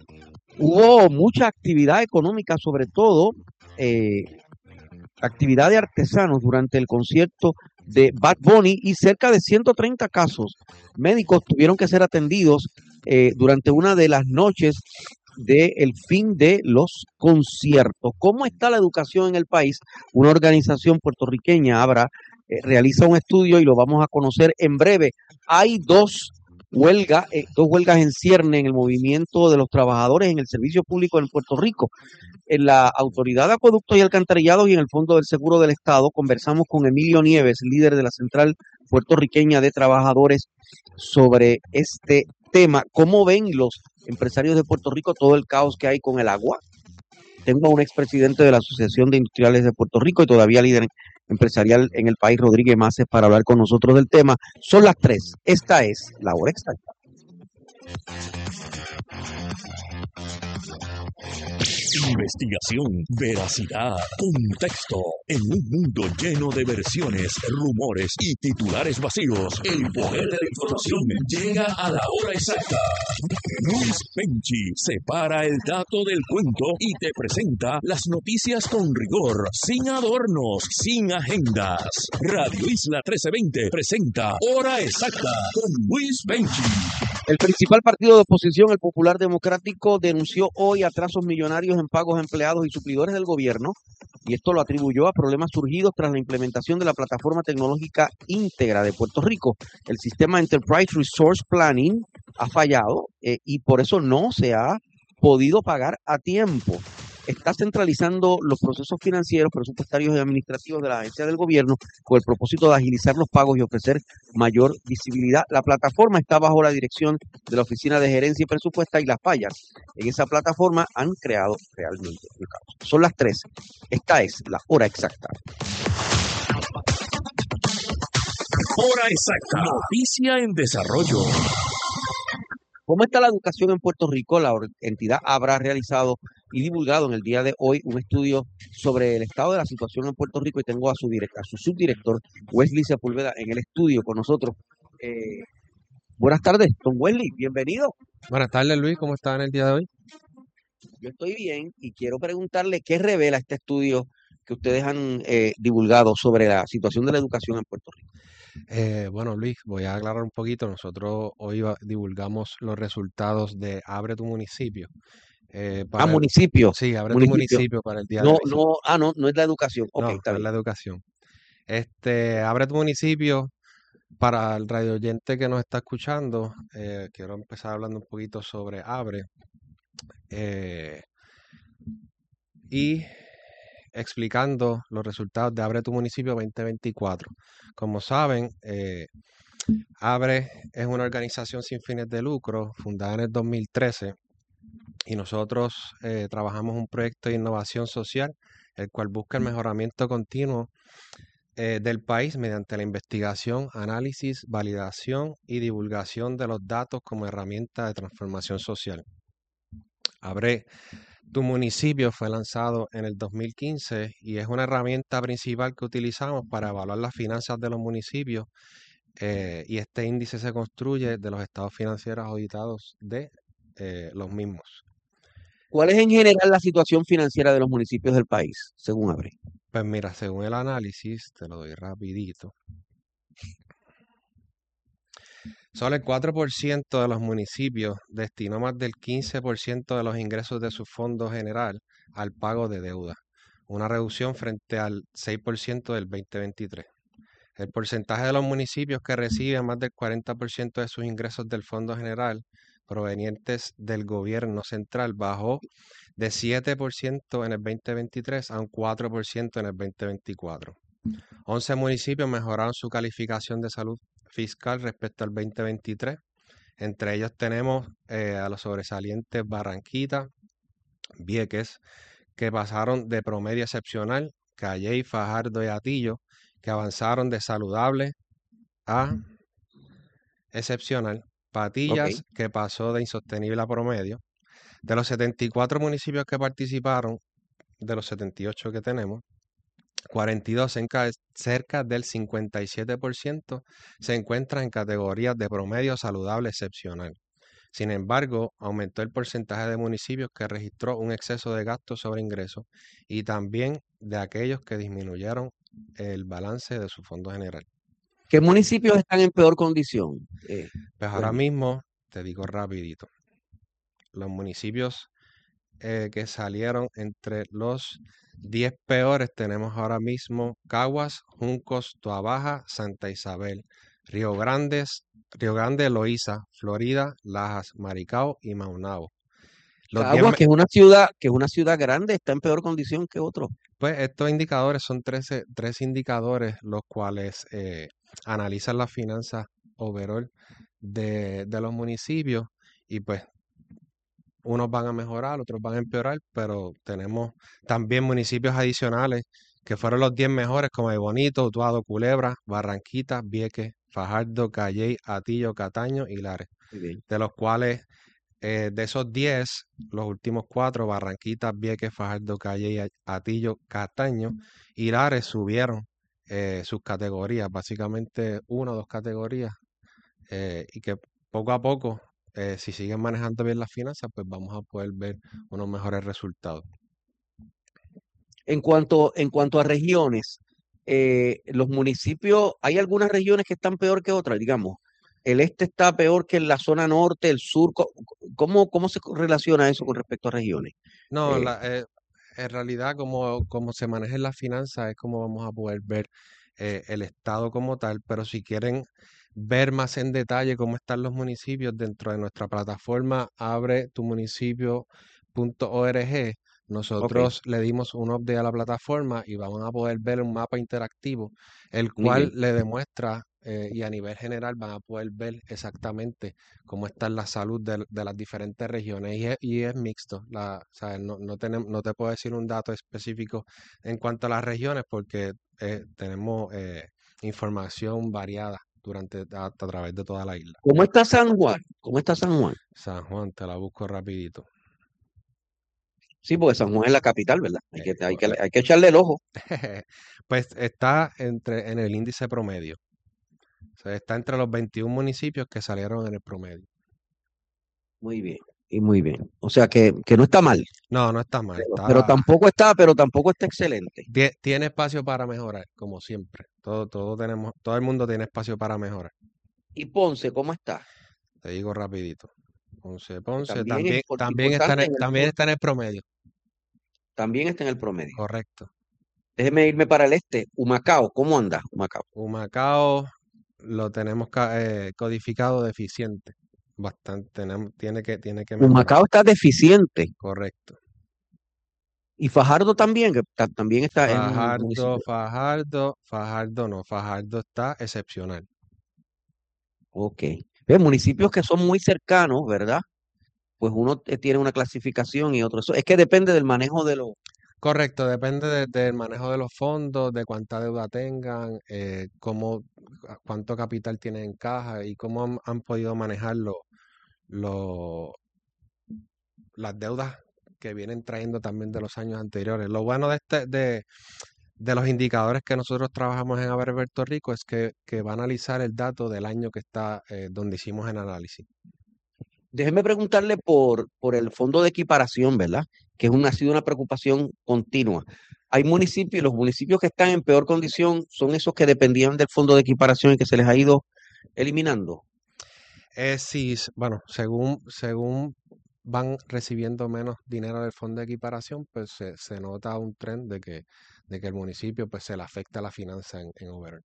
Hubo mucha actividad económica, sobre todo eh, actividad de artesanos durante el concierto de Bad Bunny, y cerca de ciento treinta casos médicos tuvieron que ser atendidos eh, durante una de las noches del fin de los conciertos. ¿Cómo está la educación en el país? Una organización puertorriqueña, Abra, eh, realiza un estudio y lo vamos a conocer en breve. Hay dos huelgas, eh, dos huelgas en cierne en el movimiento de los trabajadores en el servicio público en Puerto Rico. En la Autoridad de Acueductos y Alcantarillados y en el Fondo del Seguro del Estado conversamos con Emilio Nieves, líder de la Central Puertorriqueña de Trabajadores, sobre este tema. ¿Cómo ven los empresarios de Puerto Rico todo el caos que hay con el agua? Tengo a un expresidente de la Asociación de Industriales de Puerto Rico y todavía líder empresarial en el país, Rodríguez Maces, para hablar con nosotros del tema. Son las tres. Esta es la hora exacta. Investigación, veracidad, contexto. En un mundo lleno de versiones, rumores y titulares vacíos, el poder de la información llega a la hora exacta. Luis Penchi separa el dato del cuento y te presenta las noticias con rigor, sin adornos, sin agendas. Radio Isla trece veinte presenta Hora Exacta con Luis Penchi. El principal partido de oposición, el Popular Democrático, denunció hoy atrasos millonarios en pagos a empleados y suplidores del gobierno, y esto lo atribuyó a problemas surgidos tras la implementación de la plataforma tecnológica íntegra de Puerto Rico. El sistema Enterprise Resource Planning ha fallado eh, y por eso no se ha podido pagar a tiempo. Está centralizando los procesos financieros, presupuestarios y administrativos de la agencia del gobierno con el propósito de agilizar los pagos y ofrecer mayor visibilidad. La plataforma está bajo la dirección de la Oficina de Gerencia y Presupuesta, y las fallas en esa plataforma han creado realmente un caos. Son las tres. Esta es la hora exacta. Hora exacta. Noticia en desarrollo. ¿Cómo está la educación en Puerto Rico? La entidad habrá realizado y divulgado en el día de hoy un estudio sobre el estado de la situación en Puerto Rico y tengo a su, direct- a su subdirector, Wesley Sepúlveda, en el estudio con nosotros. Eh, buenas tardes, don Wesley, bienvenido. Buenas tardes, Luis, ¿cómo está en el día de hoy? Yo estoy bien y quiero preguntarle qué revela este estudio que ustedes han eh, divulgado sobre la situación de la educación en Puerto Rico. Eh, bueno, Luis, voy a aclarar un poquito. Nosotros hoy va- divulgamos los resultados de Abre tu Municipio. eh, Ah, para el, municipio, sí, Abre tu municipio. Municipio para el día de No, hoy. Sí. no, ah, no, no es la educación. Ok, No, está no es la bien. educación. Este, Abre tu Municipio, para el radio oyente que nos está escuchando, eh, quiero empezar hablando un poquito sobre Abre. eh, y explicando los resultados de Abre tu Municipio veinte veinticuatro. Como saben, eh, Abre es una organización sin fines de lucro fundada en el dos mil trece y nosotros eh, trabajamos un proyecto de innovación social, el cual busca el mejoramiento continuo eh, del país mediante la investigación, análisis, validación y divulgación de los datos como herramienta de transformación social. Abre tu Municipio fue lanzado en el dos mil quince y es una herramienta principal que utilizamos para evaluar las finanzas de los municipios, eh, y este índice se construye de los estados financieros auditados de eh, los mismos. ¿Cuál es en general la situación financiera de los municipios del país, según Abre? Pues mira, según el análisis, te lo doy rapidito. Solo el cuatro por ciento de los municipios destinó más del quince por ciento de los ingresos de su fondo general al pago de deuda, una reducción frente al seis por ciento del veinte veintitrés. El porcentaje de los municipios que reciben más del cuarenta por ciento de sus ingresos del fondo general provenientes del gobierno central bajó de siete por ciento en el veinte veintitrés a un cuatro por ciento en el veinte veinticuatro. once municipios mejoraron su calificación de salud fiscal respecto al veinte veintitrés. Entre ellos tenemos eh, a los sobresalientes Barranquita, Vieques, que pasaron de promedio excepcional, Calley, Fajardo y Atillo, que avanzaron de saludable a excepcional, Patillas, Ok. que pasó de insostenible a promedio. De los setenta y cuatro municipios que participaron, de los setenta y ocho que tenemos, cuarenta y dos, cerca, cerca del cincuenta y siete por ciento, se encuentran en categorías de promedio saludable excepcional. Sin embargo, aumentó el porcentaje de municipios que registró un exceso de gastos sobre ingresos y también de aquellos que disminuyeron el balance de su fondo general. ¿Qué municipios están en peor condición? Eh, Pues ahora Wesley? mismo, te digo rapidito, los municipios eh, que salieron entre los diez peores tenemos ahora mismo Caguas, Juncos, Toabaja, Santa Isabel, Río Grandes, Río Grande, Loíza, Florida, Lajas, Maricao y Maunabo. Los diez Caguas, me- que es una ciudad, que es una ciudad grande, está en peor condición que otros. Pues estos indicadores son trece, tres indicadores los cuales eh, analizan las finanzas overall de, de los municipios y pues unos van a mejorar, otros van a empeorar, pero tenemos también municipios adicionales que fueron los diez mejores, como Bonito, Utuado, Culebra, Barranquita, Vieques, Fajardo, Calley, Atillo, Cataño y Lares. Muy bien. De los cuales, eh, de esos diez, los últimos cuatro, Barranquita, Vieques, Fajardo, Calley, A- Atillo, Cataño y Lares subieron eh, sus categorías, básicamente una o dos categorías, eh, y que poco a poco, eh, si siguen manejando bien las finanzas, pues vamos a poder ver unos mejores resultados. En cuanto, en cuanto a regiones, eh, los municipios, hay algunas regiones que están peor que otras, digamos. El este está peor que la zona norte, el sur. co- ¿Cómo, cómo se relaciona eso con respecto a regiones? No, Eh, la, eh, en realidad, como, como se manejan las finanzas, es como vamos a poder ver eh, el estado como tal, pero si quieren ver más en detalle cómo están los municipios dentro de nuestra plataforma abre tu municipio punto org, ok, nosotros le dimos un update a la plataforma y vamos a poder ver un mapa interactivo, el muy cual bien. le demuestra eh, y a nivel general van a poder ver exactamente cómo está la salud de, de las diferentes regiones y es, y es mixto. La, o sea, no, no, tenemos, no te puedo decir un dato específico en cuanto a las regiones porque eh, tenemos eh, información variada durante a, a través de toda la isla. ¿Cómo está San Juan? ¿Cómo está San Juan? San Juan, te la busco rapidito. Sí, porque San Juan es la capital, ¿verdad? Hay que, hay que, Pues, hay que echarle el ojo. pues está entre, en el índice promedio. O sea, está entre los veintiún municipios que salieron en el promedio. Muy bien, y muy bien. O sea que, que no está mal, No, no está mal. pero, Está, pero tampoco está, pero tampoco está excelente. tie- tiene espacio para mejorar, como siempre. Todo, todo tenemos, todo el mundo tiene espacio para mejorar. ¿Y Ponce, cómo está? Te digo rapidito. Ponce, Que Ponce también es también, impor- también está en importante el, en el también sur, está en el promedio. también está en el promedio. Correcto. Déjeme irme para el este. Humacao, ¿cómo anda Humacao? Humacao lo tenemos ca- eh, codificado deficiente. Bastante. Tenemos, tiene que, tiene que mejorar. Humacao está deficiente. Correcto. Y Fajardo también, que ta- también está en un Fajardo, municipio. Fajardo, Fajardo no. Fajardo está excepcional. Ok. Ve, municipios que son muy cercanos, ¿verdad? Pues uno eh, tiene una clasificación y otro. Eso es que depende del manejo de los. Correcto, depende de- del manejo de los fondos, de cuánta deuda tengan, eh, cómo, a- cuánto capital tienen en caja y cómo han, han podido manejar lo- lo- las deudas que vienen trayendo también de los años anteriores. Lo bueno de este, de, de los indicadores que nosotros trabajamos en Haber Puerto Rico es que, que va a analizar el dato del año que está, eh, donde hicimos el análisis. Déjeme preguntarle por, por el fondo de equiparación, ¿verdad? Que es una, ha sido una preocupación continua. Hay municipios, los municipios que están en peor condición son esos que dependían del fondo de equiparación y que se les ha ido eliminando. Eh, sí, s- bueno, según, según van recibiendo menos dinero del fondo de equiparación, pues se, se nota un trend de que, de que el municipio pues se le afecta la finanza en, en overall.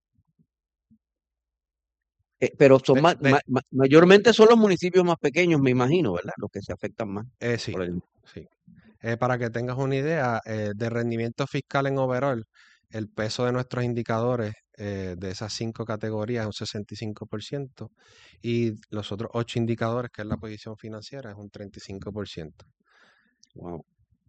Eh, pero son De, ma- de- ma- ma- mayormente son los municipios más pequeños, me imagino, ¿verdad? Los que se afectan más. eh, sí, por el- sí. Eh, para que tengas una idea, eh, de rendimiento fiscal en overall, el peso de nuestros indicadores eh, de esas cinco categorías es un sesenta y cinco por ciento y los otros ocho indicadores, que es la posición financiera, es un treinta y cinco por ciento. Wow.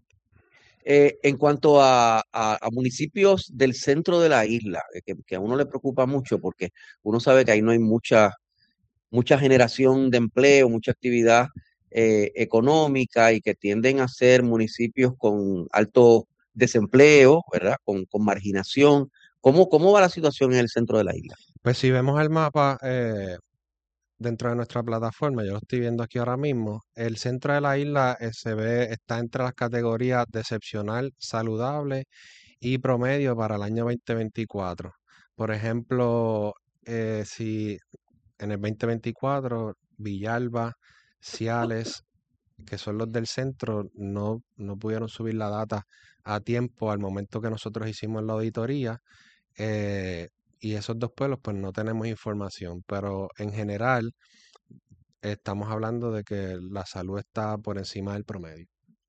Eh, en cuanto a, a- a municipios del centro de la isla, eh, que, que a uno le preocupa mucho porque uno sabe que ahí no hay mucha, mucha generación de empleo, mucha actividad eh, económica y que tienden a ser municipios con alto desempleo, ¿verdad? Con, con marginación. ¿Cómo, cómo va la situación en el centro de la isla? Pues si vemos el mapa eh, dentro de nuestra plataforma, yo lo estoy viendo aquí ahora mismo, el centro de la isla eh, se ve, está entre las categorías de excepcional, saludable y promedio para el año veinte veinticuatro. Por ejemplo, eh, si en el veinte veinticuatro Villalba, Ciales, que son los del centro, no, no pudieron subir la data a tiempo al momento que nosotros hicimos la auditoría. eh, y esos dos pueblos, pues no tenemos información, pero en general estamos hablando de que la salud está por encima del promedio.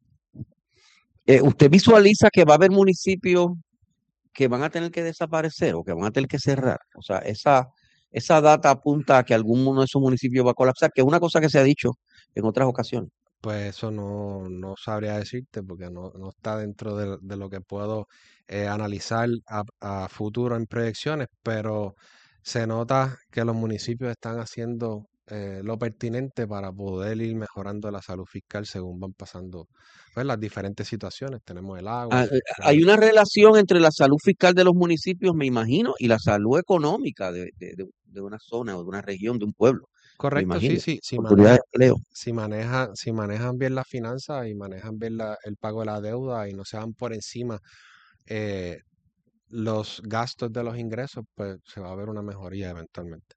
Eh, ¿usted visualiza que va a haber municipios que van a tener que desaparecer o que van a tener que cerrar? O sea, esa, esa data apunta a que alguno de esos municipios va a colapsar, que es una cosa que se ha dicho en otras ocasiones. Pues eso no, no sabría decirte porque no, no está dentro de, de lo que puedo eh, analizar a, a futuro en proyecciones, pero se nota que los municipios están haciendo eh, lo pertinente para poder ir mejorando la salud fiscal según van pasando pues, las diferentes situaciones. Tenemos el agua, Ah, el- eh, la Hay luz. una relación entre la salud fiscal de los municipios, me imagino, y la salud económica de, de- de- de una zona o de una región, de un pueblo, me Correcto, sí, imagino. sí, si Oportunidades maneja, de empleo. si maneja, si manejan bien las finanzas y manejan bien la- el pago de la deuda y no se van por encima eh, los gastos de los ingresos, pues se va a ver una mejoría eventualmente.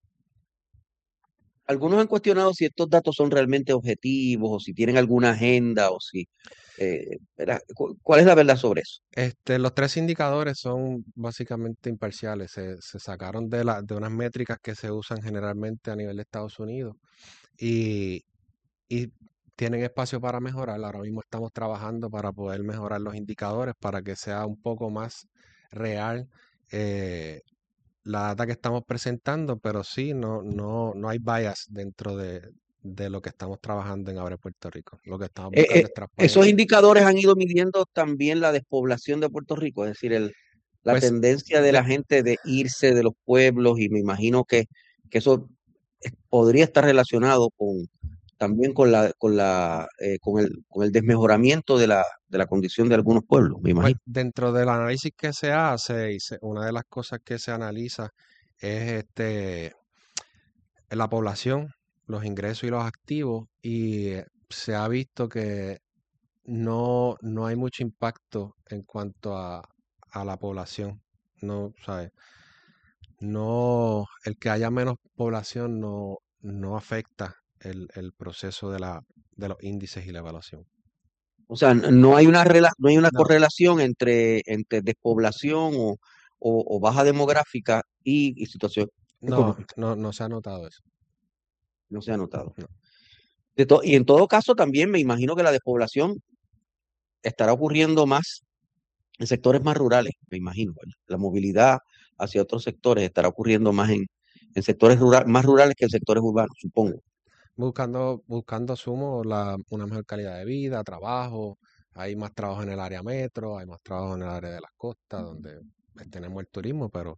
Algunos han cuestionado si estos datos son realmente objetivos o si tienen alguna agenda o si... eh, ¿verdad? ¿Cu- ¿Cuál es la verdad sobre eso? Este, los tres indicadores son básicamente imparciales. Se, se sacaron de, la, de unas métricas que se usan generalmente a nivel de Estados Unidos y, y tienen espacio para mejorar. Ahora mismo estamos trabajando para poder mejorar los indicadores para que sea un poco más real eh, la data que estamos presentando, pero sí, no, no, no hay bias dentro de, de lo que estamos trabajando en Abre Puerto Rico. Lo que estamos Eh, buscando eh, es esos transparencia. indicadores han ido midiendo también la despoblación de Puerto Rico, es decir, el, la Pues tendencia de de, la gente de irse de los pueblos y me imagino que, que eso eh, podría estar relacionado con también con la, con la, eh, con el, con el desmejoramiento de la, de la condición de algunos pueblos, me Pues imagino. dentro del análisis que se hace, y se- una de las cosas que se analiza es este la población, los ingresos y los activos, y eh, se ha visto que no, no hay mucho impacto en cuanto a, a la población. No, ¿sabes? No, el que haya menos población no, no afecta el, el proceso de la, de los índices y la evaluación. O sea, n- no hay una rela- no hay una No, correlación entre, entre despoblación o, o, o baja demográfica y, y situación no, económica. no, no se ha notado eso. No se ha notado. No. De to- y en todo caso, también me imagino que la despoblación estará ocurriendo más en sectores más rurales, me imagino. ¿Verdad? La movilidad hacia otros sectores estará ocurriendo más en, en sectores rural- más rurales que en sectores urbanos, supongo. Buscando, buscando, asumo, la, una mejor calidad de vida, trabajo, hay más trabajo en el área metro, hay más trabajo en el área de las costas, donde pues, tenemos el turismo, pero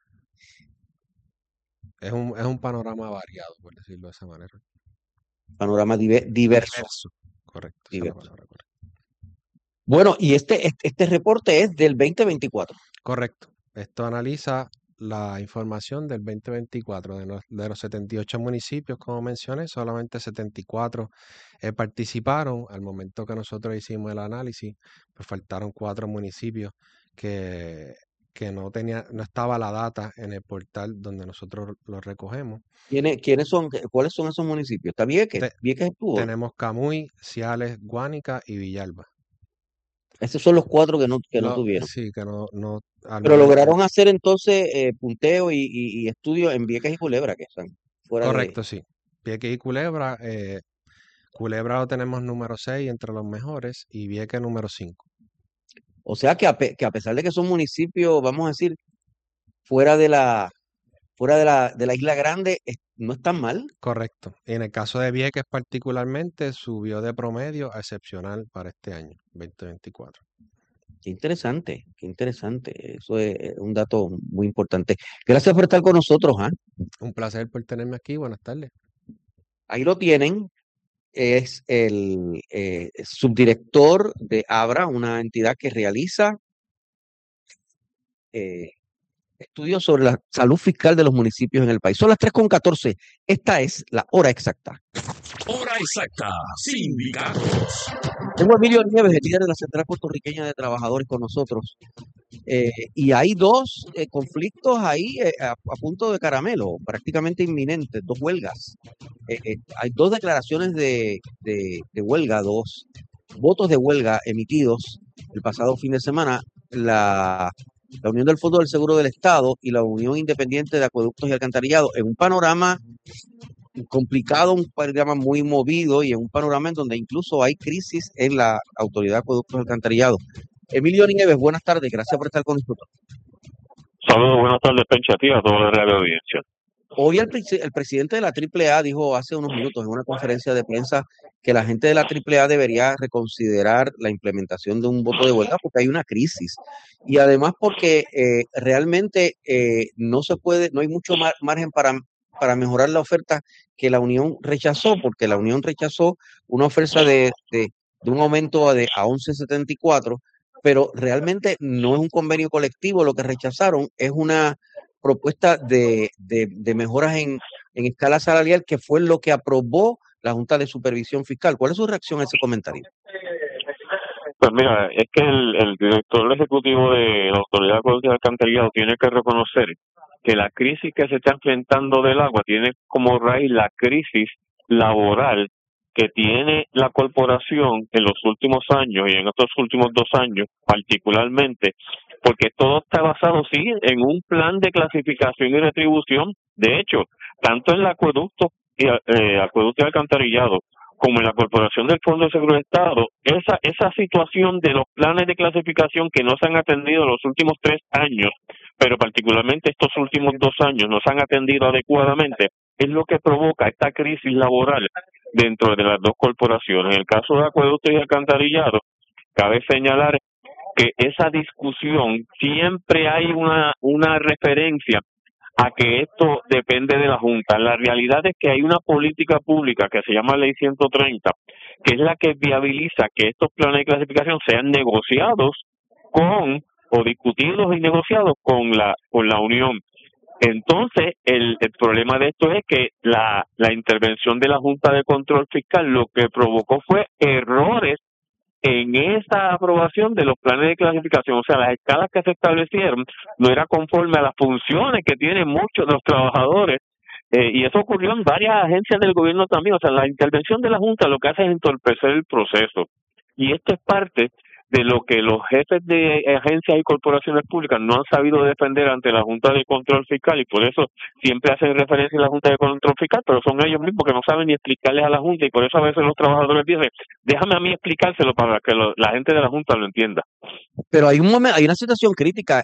es un, es un panorama variado, por decirlo de esa manera. Panorama dive- diverso. Diverso, correcto, esa es la diverso. palabra correcta. Bueno, y este, este, este reporte es del veinte veinticuatro. Correcto. Esto analiza la información del veinte veinticuatro de los, de los setenta y ocho municipios, como mencioné, solamente setenta y cuatro eh, participaron. Al momento que nosotros hicimos el análisis, pues faltaron cuatro municipios que, que no tenía, no estaba la data en el portal donde nosotros lo recogemos. ¿Quiénes, quiénes son, cuáles son esos municipios? ¿Está Vieques? Te- ¿Vieques estuvo? tenemos Camuy, Ciales, Guánica y Villalba. Esos son los cuatro que no, que no Lo- tuvieron. sí, que no, no, al Pero momento. lograron hacer entonces eh, punteo y, y, y estudio en Vieques y Culebra, que están fuera de... Correcto, sí. Vieques y Culebra, eh, Culebra lo tenemos número seis entre los mejores y Vieques número cinco. O sea que a, pe- que a pesar de que son municipios, vamos a decir, fuera de la, fuera de la, de la Isla Grande, es- no están mal. Correcto. Y en el caso de Vieques particularmente, subió de promedio a excepcional para este año, veinte veinticuatro. Qué interesante, qué interesante. Eso es eh, un dato muy importante. Gracias por estar con nosotros, ¿ah? Un placer por tenerme aquí. Buenas tardes. Ahí lo tienen. Es el eh, subdirector de ABRA, una entidad que realiza eh, estudios sobre la salud fiscal de los municipios en el país. Son las tres con catorce. Esta es la hora exacta. Hora exacta. Sindicatos. Tengo a Emilio Nieves, el líder de la Central Puertorriqueña de Trabajadores, con nosotros. Eh, y hay dos eh, conflictos ahí eh, a, a punto de caramelo, prácticamente inminentes, dos huelgas. Eh, eh, hay dos declaraciones de, de, de huelga, dos votos de huelga emitidos el pasado fin de semana. La, la Unión del Fondo del Seguro del Estado y la Unión Independiente de Acueductos y Alcantarillados, en un panorama complicado, un panorama muy movido y en un panorama en donde incluso hay crisis en la Autoridad de Acueductos y Alcantarillados. Emilio Nieves, buenas tardes, gracias por estar con nosotros. Saludos, buenas tardes, Pencha, a ti, a toda la radio audiencia. Hoy el, presi- el presidente de la Triple A dijo hace unos minutos en una conferencia de prensa que la gente de la Triple A debería reconsiderar la implementación de un voto de huelga porque hay una crisis y además porque eh, realmente eh, no se puede, no hay mucho mar- margen para, para mejorar la oferta que la Unión rechazó, porque la Unión rechazó una oferta de, de, de un aumento de, a once setenta y cuatro, pero realmente no es un convenio colectivo, lo que rechazaron es una propuesta de, de, de mejoras en, en escala salarial, que fue lo que aprobó la Junta de Supervisión Fiscal. ¿Cuál es su reacción a ese comentario? Pues mira, es que el, el director ejecutivo de la Autoridad de Acueductos y Alcantarillado tiene que reconocer que la crisis que se está enfrentando del agua tiene como raíz la crisis laboral que tiene la corporación en los últimos años y en estos últimos dos años particularmente, porque todo está basado, sí, en un plan de clasificación y retribución. De hecho, tanto en el acueducto y, eh, acueducto y alcantarillado como en la Corporación del Fondo de Seguro del Estado, esa esa situación de los planes de clasificación que no se han atendido en los últimos tres años, pero particularmente estos últimos dos años no se han atendido adecuadamente, es lo que provoca esta crisis laboral dentro de las dos corporaciones. En el caso de acueducto y alcantarillado, cabe señalar que esa discusión siempre hay una una referencia a que esto depende de la Junta. La realidad es que hay una política pública que se llama Ley ciento treinta, que es la que viabiliza que estos planes de clasificación sean negociados con, o discutidos y negociados con la, con la Unión. Entonces, el, el problema de esto es que la, la intervención de la Junta de Control Fiscal lo que provocó fue errores en esa aprobación de los planes de clasificación. O sea, las escalas que se establecieron no era conforme a las funciones que tienen muchos de los trabajadores, eh, y eso ocurrió en varias agencias del gobierno también. O sea, la intervención de la Junta lo que hace es entorpecer el proceso, y esto es parte de lo que los jefes de agencias y corporaciones públicas no han sabido defender ante la Junta de Control Fiscal, y por eso siempre hacen referencia a la Junta de Control Fiscal, pero son ellos mismos que no saben ni explicarles a la Junta, y por eso a veces los trabajadores dicen, déjame a mí explicárselo para que lo, la gente de la Junta lo entienda. Pero hay un momento, hay una situación crítica.